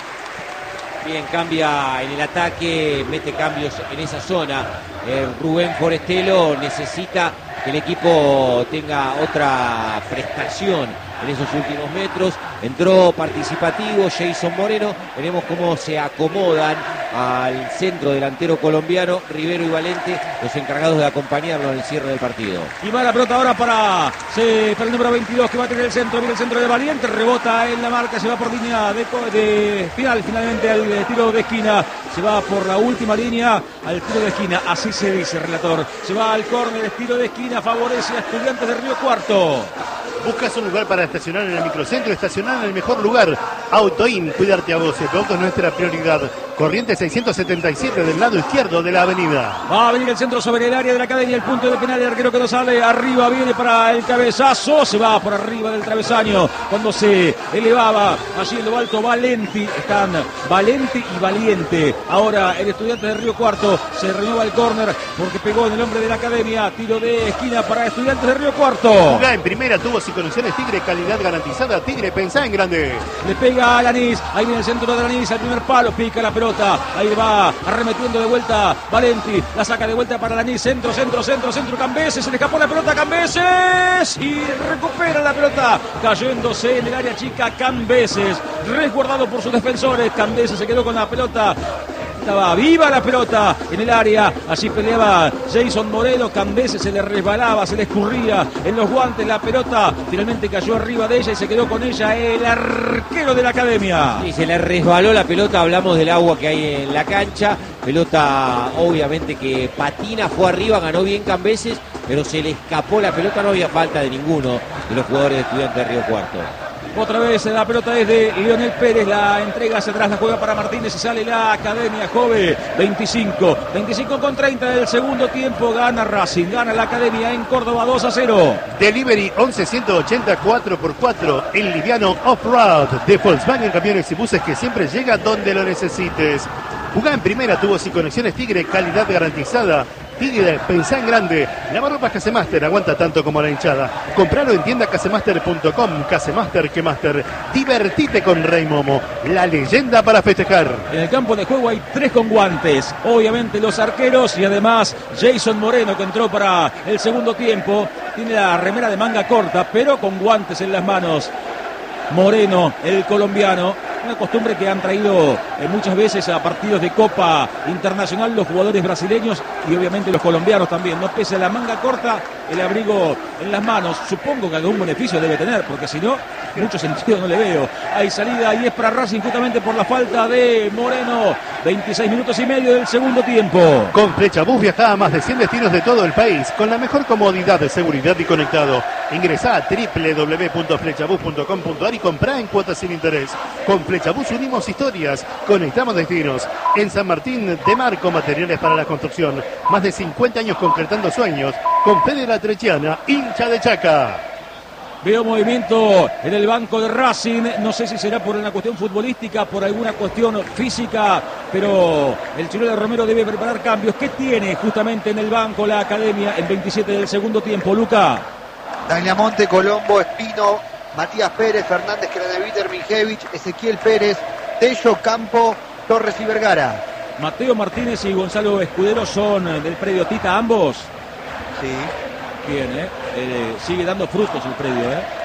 Bien, cambia en el ataque, mete cambios en esa zona. Rubén Forestelo necesita que el equipo tenga otra prestación en esos últimos metros. Entró participativo Jason Moreno. Veremos cómo se acomodan al centro delantero colombiano, Rivero y Valente, los encargados de acompañarlo en el cierre del partido. Y va la pelota ahora para el número 22 que va a tener el centro. Viene el centro de Valiente, rebota en la marca, se va por línea de final, finalmente al tiro de esquina. Se va por la última línea al tiro de esquina, así se dice, relator. Se va al córner, tiro de esquina, favorece a Estudiantes de Río Cuarto. ¿Buscas un lugar para estacionar en el microcentro? Estacionar en el mejor lugar. Autoin, cuidarte a vos. Tu auto es nuestra prioridad. Corriente 677 del lado izquierdo de la avenida. Va a venir el centro sobre el área de la Academia, el punto de penal, el arquero que no sale, arriba viene para el cabezazo, se va por arriba del travesaño, cuando se elevaba allí en lo alto Valenti, están Valenti y Valiente. Ahora el Estudiante de Río Cuarto se renueva el córner porque pegó en el hombre de la Academia, tiro de esquina para Estudiantes de Río Cuarto. Jugá en primera, tuvo y conexiones Tigre, calidad garantizada. Tigre, pensá en grande. Le pega a Lanís, ahí viene el centro de Lanís, al primer palo, pica la pelota, ahí va arremetiendo de vuelta Valenti, la saca de vuelta para Lanís, centro, Cambeses, se le escapó la pelota a Cambeses y recupera la pelota, cayéndose en el área chica Cambeses, resguardado por sus defensores. Cambeses se quedó con la pelota. Estaba viva la pelota en el área, allí peleaba Jason Moreno, Cambeses se le resbalaba, se le escurría en los guantes la pelota, finalmente cayó arriba de ella y se quedó con ella el arquero de la Academia. Sí, se le resbaló la pelota, hablamos del agua que hay en la cancha, pelota obviamente que patina, fue arriba, ganó bien Cambeses, pero se le escapó la pelota, no había falta de ninguno de los jugadores de Estudiantes de Río Cuarto. Otra vez la pelota es de Lionel Pérez, la entrega hacia atrás, la juega para Martínez y sale la Academia. Jove, 25 con 30 del segundo tiempo, gana Racing, gana la Academia en Córdoba 2-0. Delivery 11-180 4x4, el liviano off-road de Volkswagen Camiones y Buses que siempre llega donde lo necesites. Jugá en primera, tubos y conexiones Tigre, calidad garantizada. Tigre, pensá en grande. Lavarropas Casemaster, aguanta tanto como la hinchada. Compralo en tienda casemaster.com. Casemaster, que Master. Divertite con Rey Momo, la leyenda para festejar. En el campo de juego hay 3 con guantes. Obviamente los arqueros y además Jason Moreno, que entró para el segundo tiempo. tiene la remera de manga corta, pero con guantes en las manos. Moreno, el colombiano, una costumbre que han traído muchas veces a partidos de Copa Internacional los jugadores brasileños y obviamente los colombianos también. No pese a la manga corta, el abrigo en las manos. Supongo que algún beneficio debe tener, porque si no, mucho sentido no le veo. Hay salida y es para Racing justamente por la falta de Moreno. 26 minutos y medio del segundo tiempo. Con Flechabús viaja a más de 100 destinos de todo el país con la mejor comodidad de seguridad y conectado. Ingresá a www.flechabús.com.ar y comprá en cuotas sin interés. Con Flechabús unimos historias, conectamos destinos. En San Martín de Marco, materiales para la construcción. Más de 50 años concretando sueños. Con Fede La Trechiana, hincha de Chaca. Veo movimiento en el banco de Racing, no sé si será por una cuestión futbolística, por alguna cuestión física, pero el Chirola Romero debe preparar cambios. ¿Qué tiene justamente en el banco la academia en 27 del segundo tiempo, Luca? Dagliamonte, Colombo, Espino, Matías Pérez, Fernández, Craneviter, Mijevich, Ezequiel Pérez, Tello, Campo, Torres y Vergara. Mateo Martínez y Gonzalo Escudero son del predio Tita, ambos. Sí. Bien, sigue dando frutos el predio,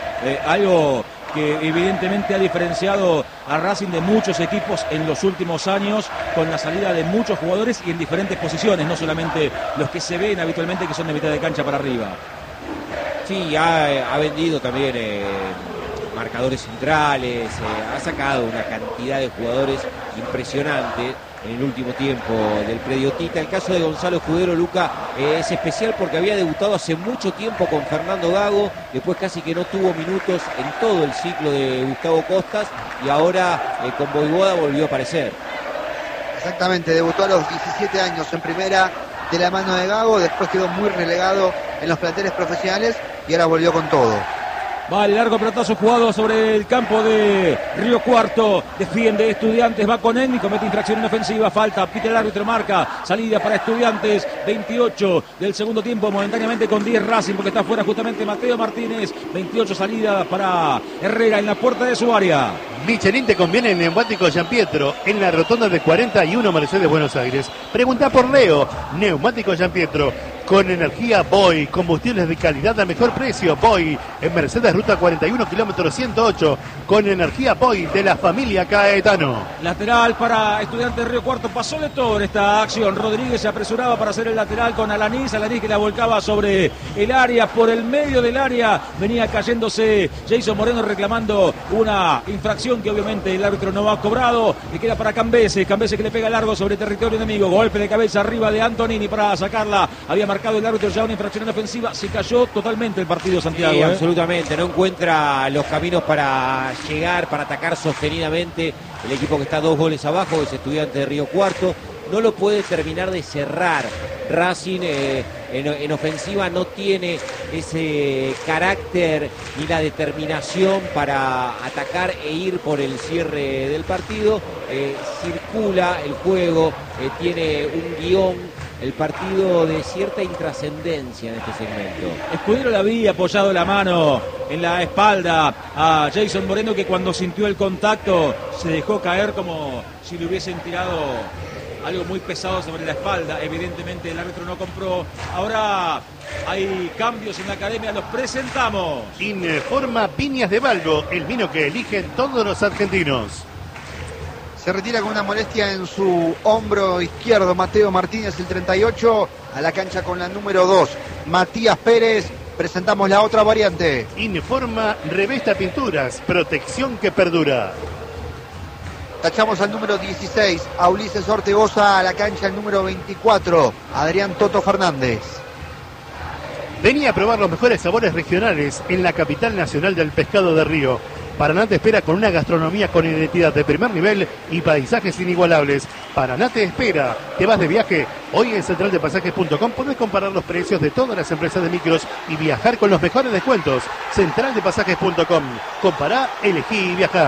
algo que evidentemente ha diferenciado a Racing de muchos equipos en los últimos años, con la salida de muchos jugadores y en diferentes posiciones, no solamente los que se ven habitualmente, que son de mitad de cancha para arriba. Sí, ha vendido también marcadores centrales, ha sacado una cantidad de jugadores impresionante en el último tiempo del predio Tita. El caso de Gonzalo Escudero, Luca, es especial porque había debutado hace mucho tiempo con Fernando Gago, después casi que no tuvo minutos en todo el ciclo de Gustavo Costas y ahora con Boivoda volvió a aparecer. Exactamente, debutó a los 17 años en primera de la mano de Gago, después quedó muy relegado en los planteles profesionales y ahora volvió con todo. Va el largo pelotazo jugado sobre el campo de Río Cuarto. Defiende Estudiantes, va con él y comete infracción en ofensiva. Falta, pita el árbitro, marca. Salida para Estudiantes. 28 del segundo tiempo, momentáneamente con 10 Racing, porque está fuera justamente Mateo Martínez. 28 salida para Herrera en la puerta de su área. Michelin te conviene en Neumático Gianpietro, en la rotonda de 41 Mercedes Buenos Aires. Pregunta por Leo. Neumático Gianpietro. Con energía Boy, combustibles de calidad a mejor precio. Boy, en Mercedes Ruta 41, kilómetro 108. Con energía Boy de la familia Caetano. Lateral para Estudiantes Río Cuarto. Pasó de todo en esta acción. Rodríguez se apresuraba para hacer el lateral con Alanís. Alanís que la volcaba sobre el área. Por el medio del área venía cayéndose Jason Moreno reclamando una infracción que obviamente el árbitro no ha cobrado. Le queda para Cambese. Cambese que le pega largo sobre territorio enemigo. Golpe de cabeza arriba de Antonini para sacarla. Había marcado el árbitro ya una infracción en ofensiva. Se cayó totalmente el partido, Santiago. Sí, absolutamente. No encuentra los caminos para llegar, para atacar sostenidamente. El equipo que está 2 goles abajo es Estudiantes de Río Cuarto. No lo puede terminar de cerrar. Racing en ofensiva no tiene ese carácter ni la determinación para atacar e ir por el cierre del partido. Circula el juego, tiene un guión. El partido de cierta intrascendencia en este segmento. Escudero le había apoyado la mano en la espalda a Jason Moreno, que cuando sintió el contacto se dejó caer como si le hubiesen tirado algo muy pesado sobre la espalda. Evidentemente el árbitro no compró. Ahora hay cambios en la academia, los presentamos. Informa Viñas de Valgo, el vino que eligen todos los argentinos. Se retira con una molestia en su hombro izquierdo Mateo Martínez, el 38, a la cancha con la número 2, Matías Pérez. Presentamos la otra variante. Informa Revesta Pinturas, protección que perdura. Tachamos al número 16, a Ulises Ortegoza, a la cancha el número 24, Adrián Toto Fernández. Vení a probar los mejores sabores regionales en la capital nacional del pescado de Río. Paraná te espera con una gastronomía con identidad de primer nivel y paisajes inigualables. Paraná te espera. ¿Te vas de viaje? Hoy en centraldepasajes.com podés comparar los precios de todas las empresas de micros y viajar con los mejores descuentos. Centraldepasajes.com. Compará, elegí y viajá.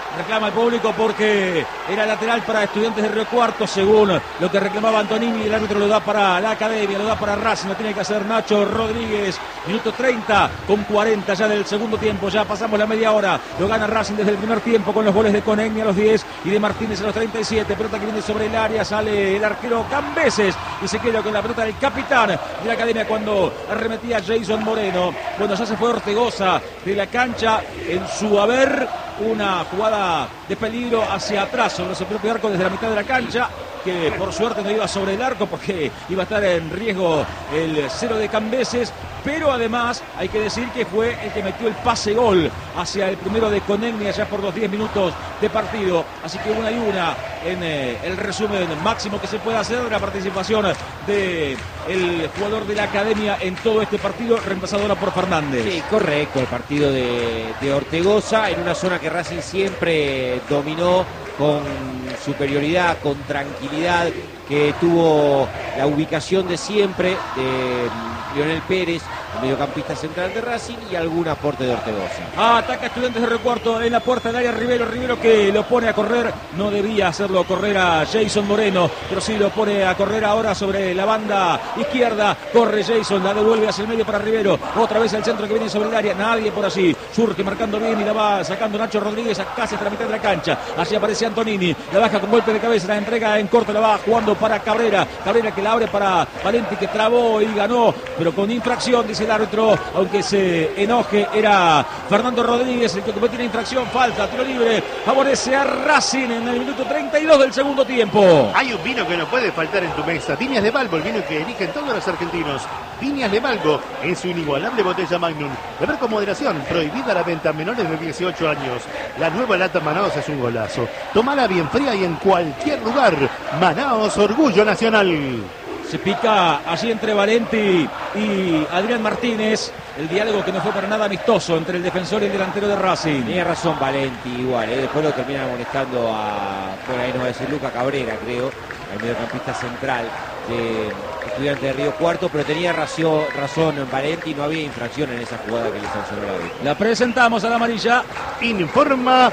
reclama el público porque era lateral para Estudiantes de Río Cuarto, según lo que reclamaba Antonini. El árbitro lo da para la Academia, lo da para Racing, lo tiene que hacer Nacho Rodríguez. Minuto 30 con 40 ya del segundo tiempo, ya pasamos la media hora. Lo gana Racing desde el primer tiempo con los goles de Conegni a los 10 y de Martínez a los 37. Pelota que viene sobre el área, sale el arquero Cambeses y se queda con la pelota del capitán de la Academia cuando arremetía Jason Moreno. Bueno, ya se fue Ortegoza de la cancha en su haber, una jugada de peligro hacia atrás sobre su propio arco desde la mitad de la cancha, que por suerte no iba sobre el arco porque iba a estar en riesgo el cero de Cambeses, pero además hay que decir que fue el que metió el pase gol hacia el primero de Conegni allá por los 10 minutos de partido. Así que 1-1 en el resumen máximo que se puede hacer de la participación del jugador de la Academia en todo este partido, reemplazado ahora por Fernández. Sí, correcto, el partido de Ortegoza en una zona que Racing siempre dominó con superioridad, con tranquilidad, que tuvo la ubicación de siempre de Lionel Pérez, el mediocampista central de Racing, y algún aporte de Ortegoza. Ataca Estudiantes de Río Cuarto en la puerta del área Rivero que lo pone a correr, no debía hacerlo correr a Jason Moreno, pero sí lo pone a correr ahora sobre la banda izquierda. Corre Jason, la devuelve hacia el medio para Rivero, otra vez al centro que viene sobre el área, nadie por allí, surge marcando bien y la va sacando Nacho Rodríguez a casi hasta la mitad de la cancha. Así aparece Antonini, la baja con golpe de cabeza, la entrega en corto, la va jugando para Cabrera que la abre para Valenti, que trabó y ganó, pero con infracción, dice el árbitro, aunque se enoje. Era Fernando Rodríguez el que cometió una infracción, falta, tiro libre, favorece a Racing en el minuto 32 del segundo tiempo. Hay un vino que no puede faltar en tu mesa, Viñas de Balbo, el vino que eligen todos los argentinos. Viñas de Balbo en su inigualable botella Magnum. Beber con moderación, prohibida la venta a menores de 18 años. La nueva lata Manaos es un golazo. Tómala bien fría y en cualquier lugar. Manaos, orgullo nacional. Se pica allí entre Valenti y Adrián Martínez. El diálogo que no fue para nada amistoso entre el defensor y el delantero de Racing. Tiene razón Valenti igual, después lo termina molestando bueno, ahí nos va a decir Luca Cabrera, creo, el mediocampista central de Estudiantes de Río Cuarto, pero tenía razón Valenti, no había infracción en esa jugada que le sancionó la árbitro. La presentamos a la amarilla. Informa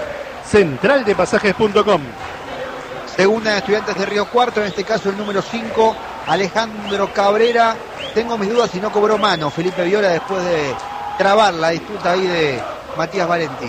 centraldepasajes.com. Segunda de Estudiantes de Río Cuarto, en este caso el número 5, Alejandro Cabrera. Tengo mis dudas si no cobró mano Felipe Viola después de trabar la disputa ahí de Matías Valenti.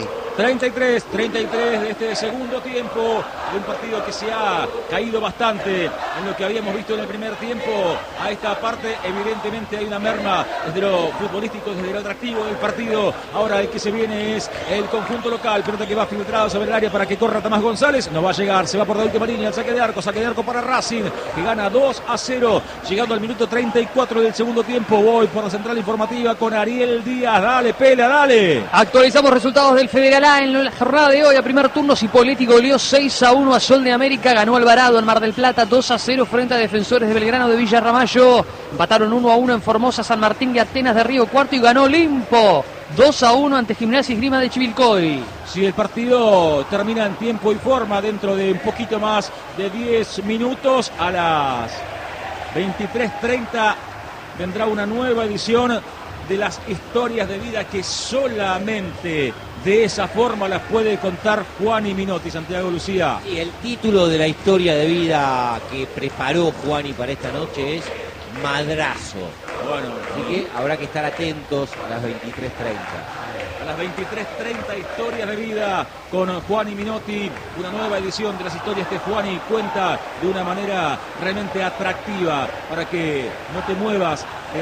33 de este segundo tiempo, de un partido que se ha caído bastante en lo que habíamos visto en el primer tiempo. A esta parte evidentemente hay una merma desde lo futbolístico, desde lo atractivo del partido. Ahora el que se viene es el conjunto local, pelota que va filtrado sobre el área para que corra Tomás González, no va a llegar, se va por la última línea, el saque de arco para Racing, que gana 2-0, llegando al minuto 34 del segundo tiempo. Voy por la central informativa con Ariel Díaz, dale Pela, dale. Actualizamos resultados del Federal A en la jornada de hoy. A primer turno, Cipolletti goleó 6-1 a Sol de América, ganó Alvarado en Mar del Plata 2-0 frente a Defensores de Belgrano de Villa Ramallo, empataron 1-1 en Formosa, San Martín y Atenas de Río Cuarto, y ganó Olimpo 2-1 ante Gimnasia y Esgrima de Chivilcoy. Si el partido termina en tiempo y forma dentro de un poquito más de 10 minutos, a las 23:30 vendrá una nueva edición de las historias de vida que solamente de esa forma las puede contar Juani Minotti. Santiago Lucía. Sí, el título de la historia de vida que preparó Juani para esta noche es Madrazo. Bueno, así que habrá que estar atentos a las 23:30. A las 23:30, historias de vida con Juani Minotti, una nueva edición de las historias que Juani cuenta de una manera realmente atractiva para que no te muevas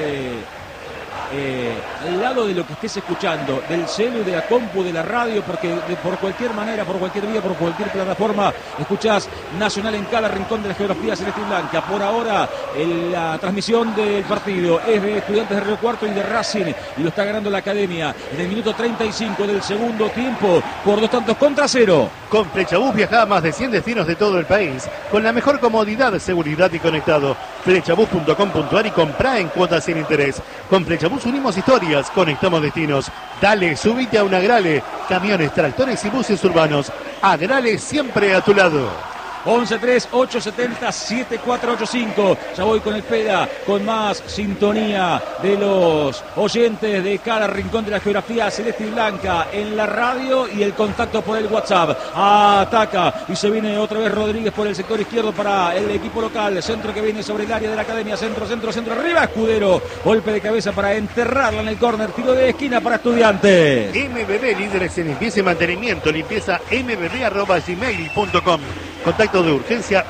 al lado de lo que estés escuchando, del celu, de la compu, de la radio, porque por cualquier manera, por cualquier vía, por cualquier plataforma, escuchás Nacional en cada rincón de la geografía celeste y blanca. Por ahora, la transmisión del partido es de Estudiantes de Río Cuarto y de Racing, y lo está ganando la Academia en el minuto 35 del segundo tiempo, por 2-0. Con Flechabús viaja a más de 100 destinos de todo el país, con la mejor comodidad, seguridad y conectado. Flechabús.com.ar y comprá en cuotas sin interés. Con Flechabús unimos historias, conectamos destinos. Dale, subite a un Agrale. Camiones, tractores y buses urbanos. Agrale siempre a tu lado. 11-3-870-7485. Ya voy con el PEDA, con más sintonía de los oyentes de cada rincón de la geografía celeste y blanca en la radio y el contacto por el WhatsApp. Ataca y se viene otra vez Rodríguez por el sector izquierdo para el equipo local. Centro que viene sobre el área de la Academia. Centro, arriba Escudero. Golpe de cabeza para enterrarla en el córner. Tiro de esquina para Estudiantes. MBB, líderes en limpieza y mantenimiento. Limpieza mbb@gmail.com. Contacto de urgencia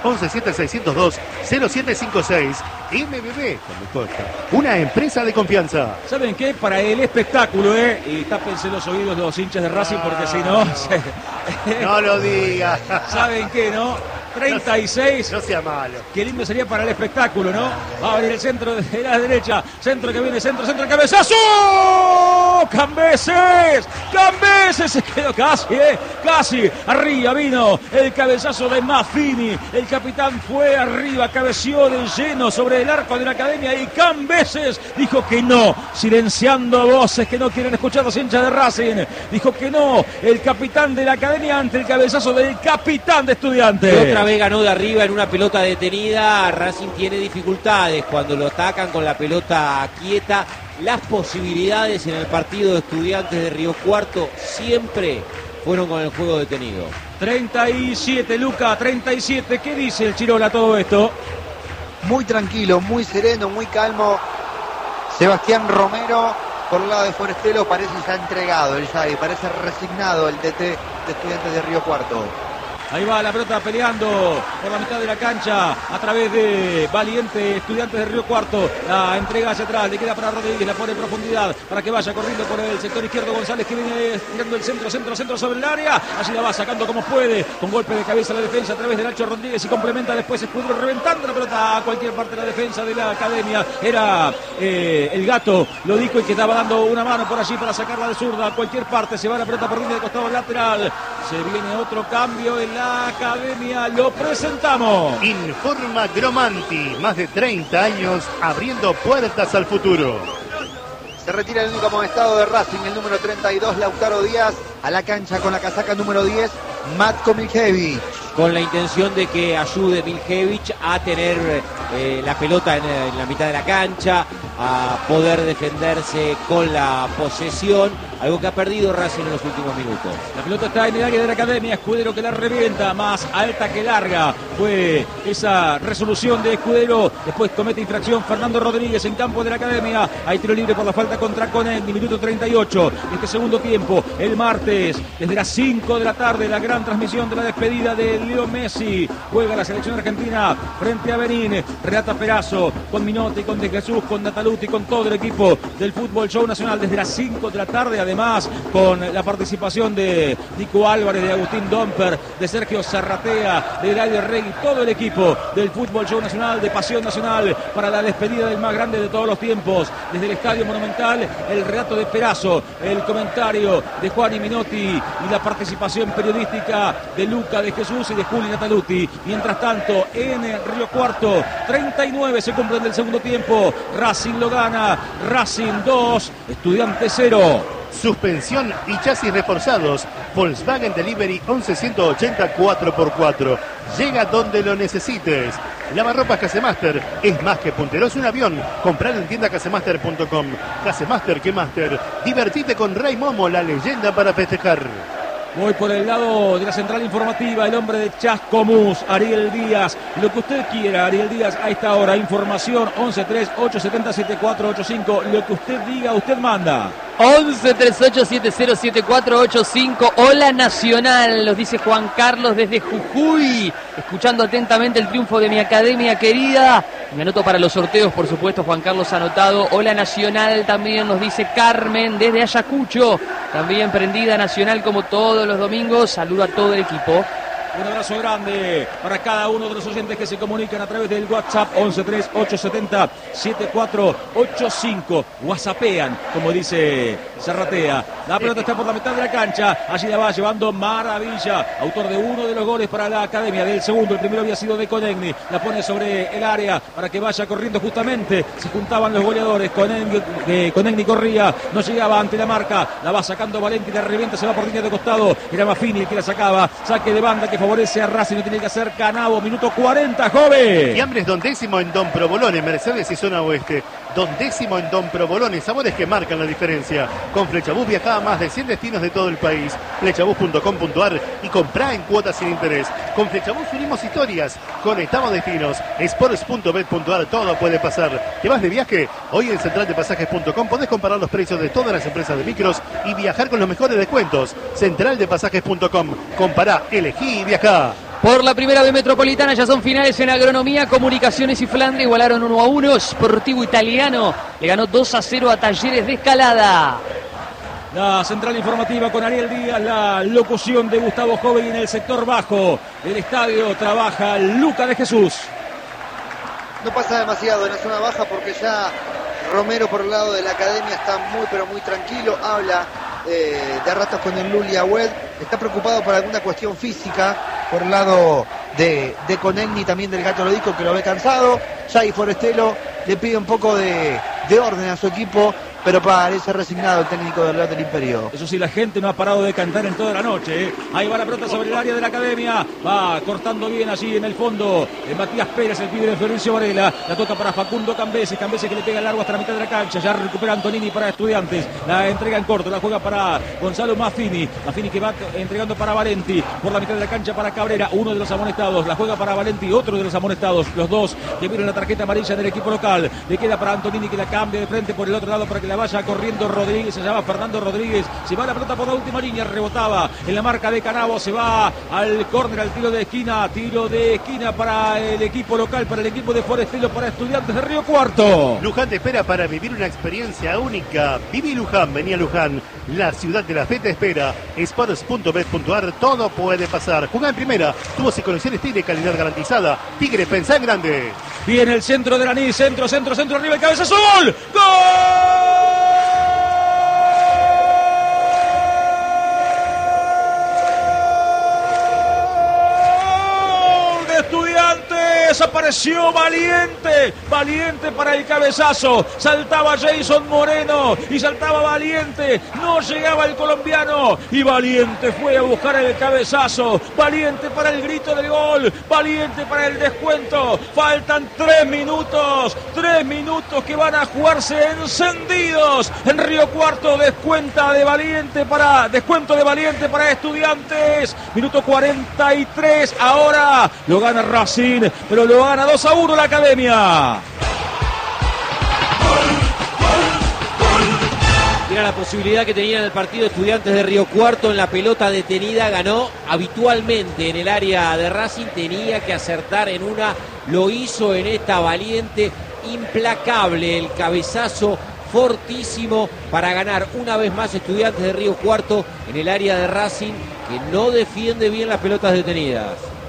117602-0756. MBB, una empresa de confianza. ¿Saben qué? Para el espectáculo, y tápense los oídos los hinchas de Racing porque si no... No lo digas. ¿Saben qué, no? 36. No sea malo. Qué lindo sería para el espectáculo, ¿no? Va a venir el centro de la derecha. Centro que viene, centro, cabezazo. ¡Cambeses! Se quedó casi. Arriba vino el cabezazo de Maffini. El capitán fue arriba, cabeció de lleno sobre el arco de la Academia y Cambeses dijo que no, silenciando voces que no quieren escuchar los hinchas de Racing. Dijo que no, el capitán de la Academia ante el cabezazo del capitán de Estudiantes. Otra vez ganó de arriba en una pelota detenida. Racing tiene dificultades cuando lo atacan con la pelota quieta. Las posibilidades en el partido de Estudiantes de Río Cuarto siempre fueron con el juego detenido. 37, Luca, 37. ¿Qué dice el Chirola todo esto? Muy tranquilo, muy sereno, muy calmo. Sebastián Romero por el lado de Forestelo parece ya entregado, parece resignado el DT de Estudiantes de Río Cuarto. Ahí va la pelota peleando por la mitad de la cancha a través de Valiente Estudiantes de Río Cuarto. La entrega hacia atrás, le queda para Rodríguez, la pone en profundidad para que vaya corriendo por el sector izquierdo. González que viene tirando el centro sobre el área. Allí la va sacando como puede, con golpe de cabeza a la defensa a través de Nacho Rodríguez y complementa después Escudero reventando la pelota a cualquier parte de la defensa de la Academia. Era el Gato, lo dijo, y que estaba dando una mano por allí para sacarla de zurda a cualquier parte. Se va la pelota por línea de costado lateral. Se viene otro cambio en la Academia, lo presentamos. Informa Gromanti, más de 30 años abriendo puertas al futuro. Se retira el único amonestado de Racing, el número 32, Lautaro Díaz, a la cancha con la casaca número 10, Matko Miljevic. Con la intención de que ayude Miljevic a tener la pelota en la mitad de la cancha, a poder defenderse con la posesión, algo que ha perdido Racing en los últimos minutos. La pelota está en el área de la Academia, Escudero que la revienta, más alta que larga. Fue esa resolución de Escudero, después comete infracción Fernando Rodríguez en campo de la Academia. Hay tiro libre por la falta contra Conel, minuto 38 de este segundo tiempo. El martes, desde las 5 de la tarde, la gran transmisión de la despedida de Leo Messi. Juega la selección argentina frente a Benín. Renata Perazo, con Minotti, con De Jesús, con Nataluti, con todo el equipo del Fútbol Show Nacional desde las 5 de la tarde. Además, con la participación de Nico Álvarez, de Agustín Domper, de Sergio Zarratea, de Dario Regui, todo el equipo del Fútbol Show Nacional, de Pasión Nacional, para la despedida del más grande de todos los tiempos. Desde el Estadio Monumental, el relato de Perazo, el comentario de Juan y Minotti y la participación periodística de Luca, de Jesús y de Juli Nataluti. Mientras tanto, en Río Cuarto, 39 se cumplen del segundo tiempo. Racing lo gana, Racing 2, Estudiantes 0. Suspensión y chasis reforzados. Volkswagen Delivery 11-180 4x4. Llega donde lo necesites. Lavarropas Casemaster es más que punteros un avión. Comprar en tienda casemaster.com. Casemaster que Master. Divertite con Ray Momo, la leyenda para festejar. Voy por el lado de la central informativa, el hombre de Chascomús, Ariel Díaz. Lo que usted quiera, Ariel Díaz, a esta hora. Información 11-3-870-7485. Lo que usted diga, usted manda. 11-3870-7485. Hola Nacional, nos dice Juan Carlos desde Jujuy, escuchando atentamente el triunfo de mi Academia querida. Me anoto para los sorteos, por supuesto, Juan Carlos anotado. Hola Nacional, también nos dice Carmen desde Ayacucho, también prendida Nacional como todos los domingos. Saludo a todo el equipo. Un abrazo grande para cada uno de los oyentes que se comunican a través del WhatsApp 11-3-870-7485. WhatsAppean, como dice Zarratea. La pelota está por la mitad de la cancha. Allí la va llevando Maravilla, autor de uno de los goles para la Academia, del segundo. El primero había sido de Conegni. La pone sobre el área para que vaya corriendo justamente. Se juntaban los goleadores. Conegni corría, no llegaba ante la marca. La va sacando Valenti, la revienta, se va por línea de costado. Era Maffini el que la sacaba. Saque de banda que favorece a Racing, lo tiene que hacer Canavo, minuto 40, joven. Fiambres Don Décimo en Don Provolone, Mercedes y zona oeste. Don Décimo en Don Provolone, sabores que marcan la diferencia. Con Flechabús viaja a más de 100 destinos de todo el país. Flechabús.com.ar y comprá en cuotas sin interés. Con Flechabús unimos historias, conectamos destinos. Sports.bet.ar, todo puede pasar. ¿Te vas de viaje? Hoy en centraldepasajes.com podés comparar los precios de todas las empresas de micros y viajar con los mejores descuentos. Centraldepasajes.com, compará, elegí y viajá. Por la primera B Metropolitana ya son finales en Agronomía, Comunicaciones y Flandre igualaron 1-1. Sportivo Italiano le ganó 2-0 a Talleres de Escalada. La central informativa con Ariel Díaz, la locución de Gustavo Joven en el sector bajo del estadio trabaja Luca de Jesús. No pasa demasiado en la zona baja porque ya Romero por el lado de la academia está muy pero muy tranquilo, habla de ratos con el Luli Agüed, está preocupado por alguna cuestión física por el lado de Conegni, también del Gato Lodico, que lo ve cansado. Jay Forestelo le pide un poco de orden a su equipo, pero parece resignado el técnico del Real del Imperio. Eso sí, la gente no ha parado de cantar en toda la noche, ¿eh? Ahí va la pelota sobre el área de la academia, va cortando bien allí en el fondo Matías Pérez, el pibe de Florencio Varela, la toca para Facundo Cambese que le pega largo hasta la mitad de la cancha, ya recupera Antonini para Estudiantes, la entrega en corto, la juega para Gonzalo Maffini que va entregando para Valenti, por la mitad de la cancha para Cabrera, uno de los amonestados, la juega para Valenti, otro de los amonestados, los dos que miran la tarjeta amarilla del equipo local, le queda para Antonini que la cambia de frente por el otro lado para que la vaya corriendo Rodríguez, se llama Fernando Rodríguez, se va la pelota por la última línea, rebotaba en la marca de Canavo, se va al córner, al tiro de esquina para el equipo local, para el equipo de Forestelo, para Estudiantes de Río Cuarto. Luján te espera para vivir una experiencia única. Viví Luján, venía Luján, la ciudad de la fe te espera. Sports.bet.ar, todo puede pasar. Jugá en primera, tubos y conexiones Tigre, calidad garantizada. Tigre, pensá en grande. Viene el centro de Lanís, centro, arriba el cabezazo, ¡gol! ¡Gol! Estudiantes, apareció Valiente para el cabezazo, saltaba Jason Moreno y saltaba Valiente, no llegaba el colombiano y Valiente fue a buscar el cabezazo, Valiente para el grito del gol, Valiente para el descuento, faltan 3 minutos que van a jugarse encendidos en Río Cuarto, descuento de Valiente para Estudiantes, minuto 43, ahora lo gana Racing, pero lo gana 2-1 la academia. Era la posibilidad que tenía en el partido Estudiantes de Río Cuarto, en la pelota detenida, ganó habitualmente en el área de Racing, tenía que acertar en una, lo hizo en esta. Valiente, implacable el cabezazo, fortísimo para ganar una vez más Estudiantes de Río Cuarto en el área de Racing, que no defiende bien las pelotas detenidas.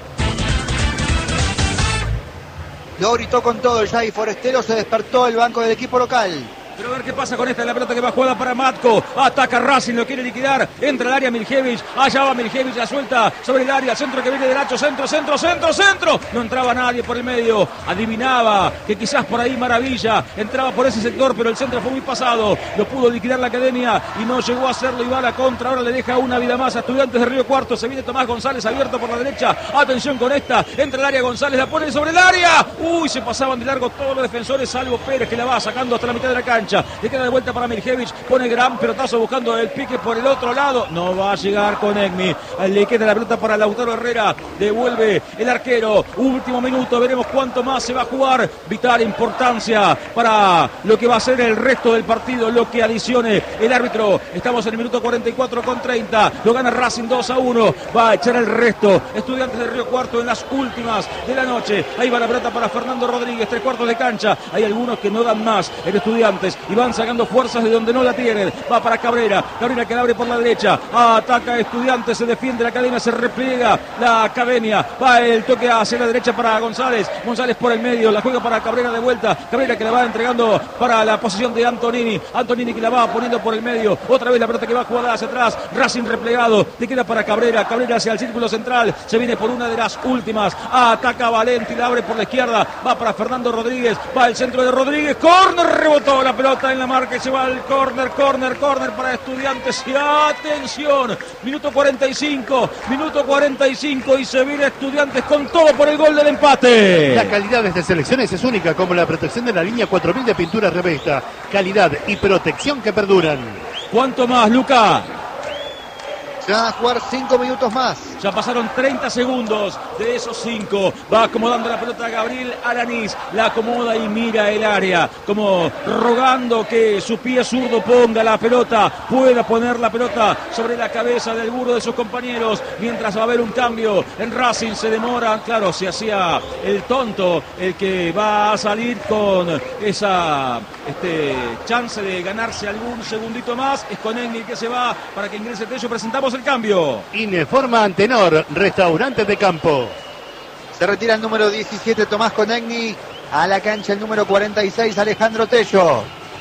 Lo gritó con todo el Jay Forestelo, se despertó el banco del equipo local. Pero a ver qué pasa con esta, la pelota que va jugada para Matko, ataca Racing, lo quiere liquidar, entra al área Miljevich, allá va Miljevich, la suelta sobre el área, centro que viene de Nacho, centro, no entraba nadie por el medio, adivinaba que quizás por ahí Maravilla entraba por ese sector, pero el centro fue muy pasado, lo pudo liquidar la academia y no llegó a hacerlo, y va a la contra, ahora le deja una vida más a Estudiantes de Río Cuarto, se viene Tomás González abierto por la derecha, atención con esta, entra al área González, la pone sobre el área, se pasaban de largo todos los defensores, salvo Pérez que la va sacando hasta la mitad de la cancha. Le queda de vuelta para Miljevich, pone gran pelotazo buscando el pique por el otro lado, no va a llegar con Egni, le queda la pelota para Lautaro Herrera, devuelve el arquero, último minuto, veremos cuánto más se va a jugar, vital importancia para lo que va a ser el resto del partido, lo que adicione el árbitro, estamos en el minuto 44 con 30, lo gana Racing 2-1, va a echar el resto, Estudiantes de Río Cuarto en las últimas de la noche, ahí va la pelota para Fernando Rodríguez, 3/4 de cancha, hay algunos que no dan más en Estudiantes, y van sacando fuerzas de donde no la tienen, va para Cabrera que la abre por la derecha, ataca Estudiantes, se defiende la academia, se repliega la academia, va el toque hacia la derecha para González por el medio, la juega para Cabrera de vuelta, Cabrera que la va entregando para la posición de Antonini que la va poniendo por el medio, otra vez la pelota que va jugada hacia atrás, Racing replegado, le queda para Cabrera hacia el círculo central, se viene por una de las últimas, ataca Valenti, la abre por la izquierda, va para Fernando Rodríguez, va el centro de Rodríguez, córner, rebotó la pelota pelota en la marca y se va el córner para Estudiantes. Y atención, minuto 45 y se viene Estudiantes con todo por el gol del empate. La calidad de estas selecciones es única, como la protección de la línea 4000 de pintura Revesta. Calidad y protección que perduran. ¿Cuánto más, Luca? Se van a jugar 5 minutos más. Ya pasaron 30 segundos de esos 5. Va acomodando la pelota Gabriel Alanís. La acomoda y mira el área. Como rogando que su pie zurdo ponga la pelota. Pueda poner la pelota sobre la cabeza del burro de sus compañeros. Mientras va a haber un cambio en Racing. Se demora. Claro, se hacía el tonto. El que va a salir con esa chance de ganarse algún segundito más. Es con Egni que se va para que ingrese Tello. Presentamos el cambio. Ineforma Antenor, restaurante de campo. Se retira el número 17 Tomás Conegni. A la cancha el número 46 Alejandro Tello.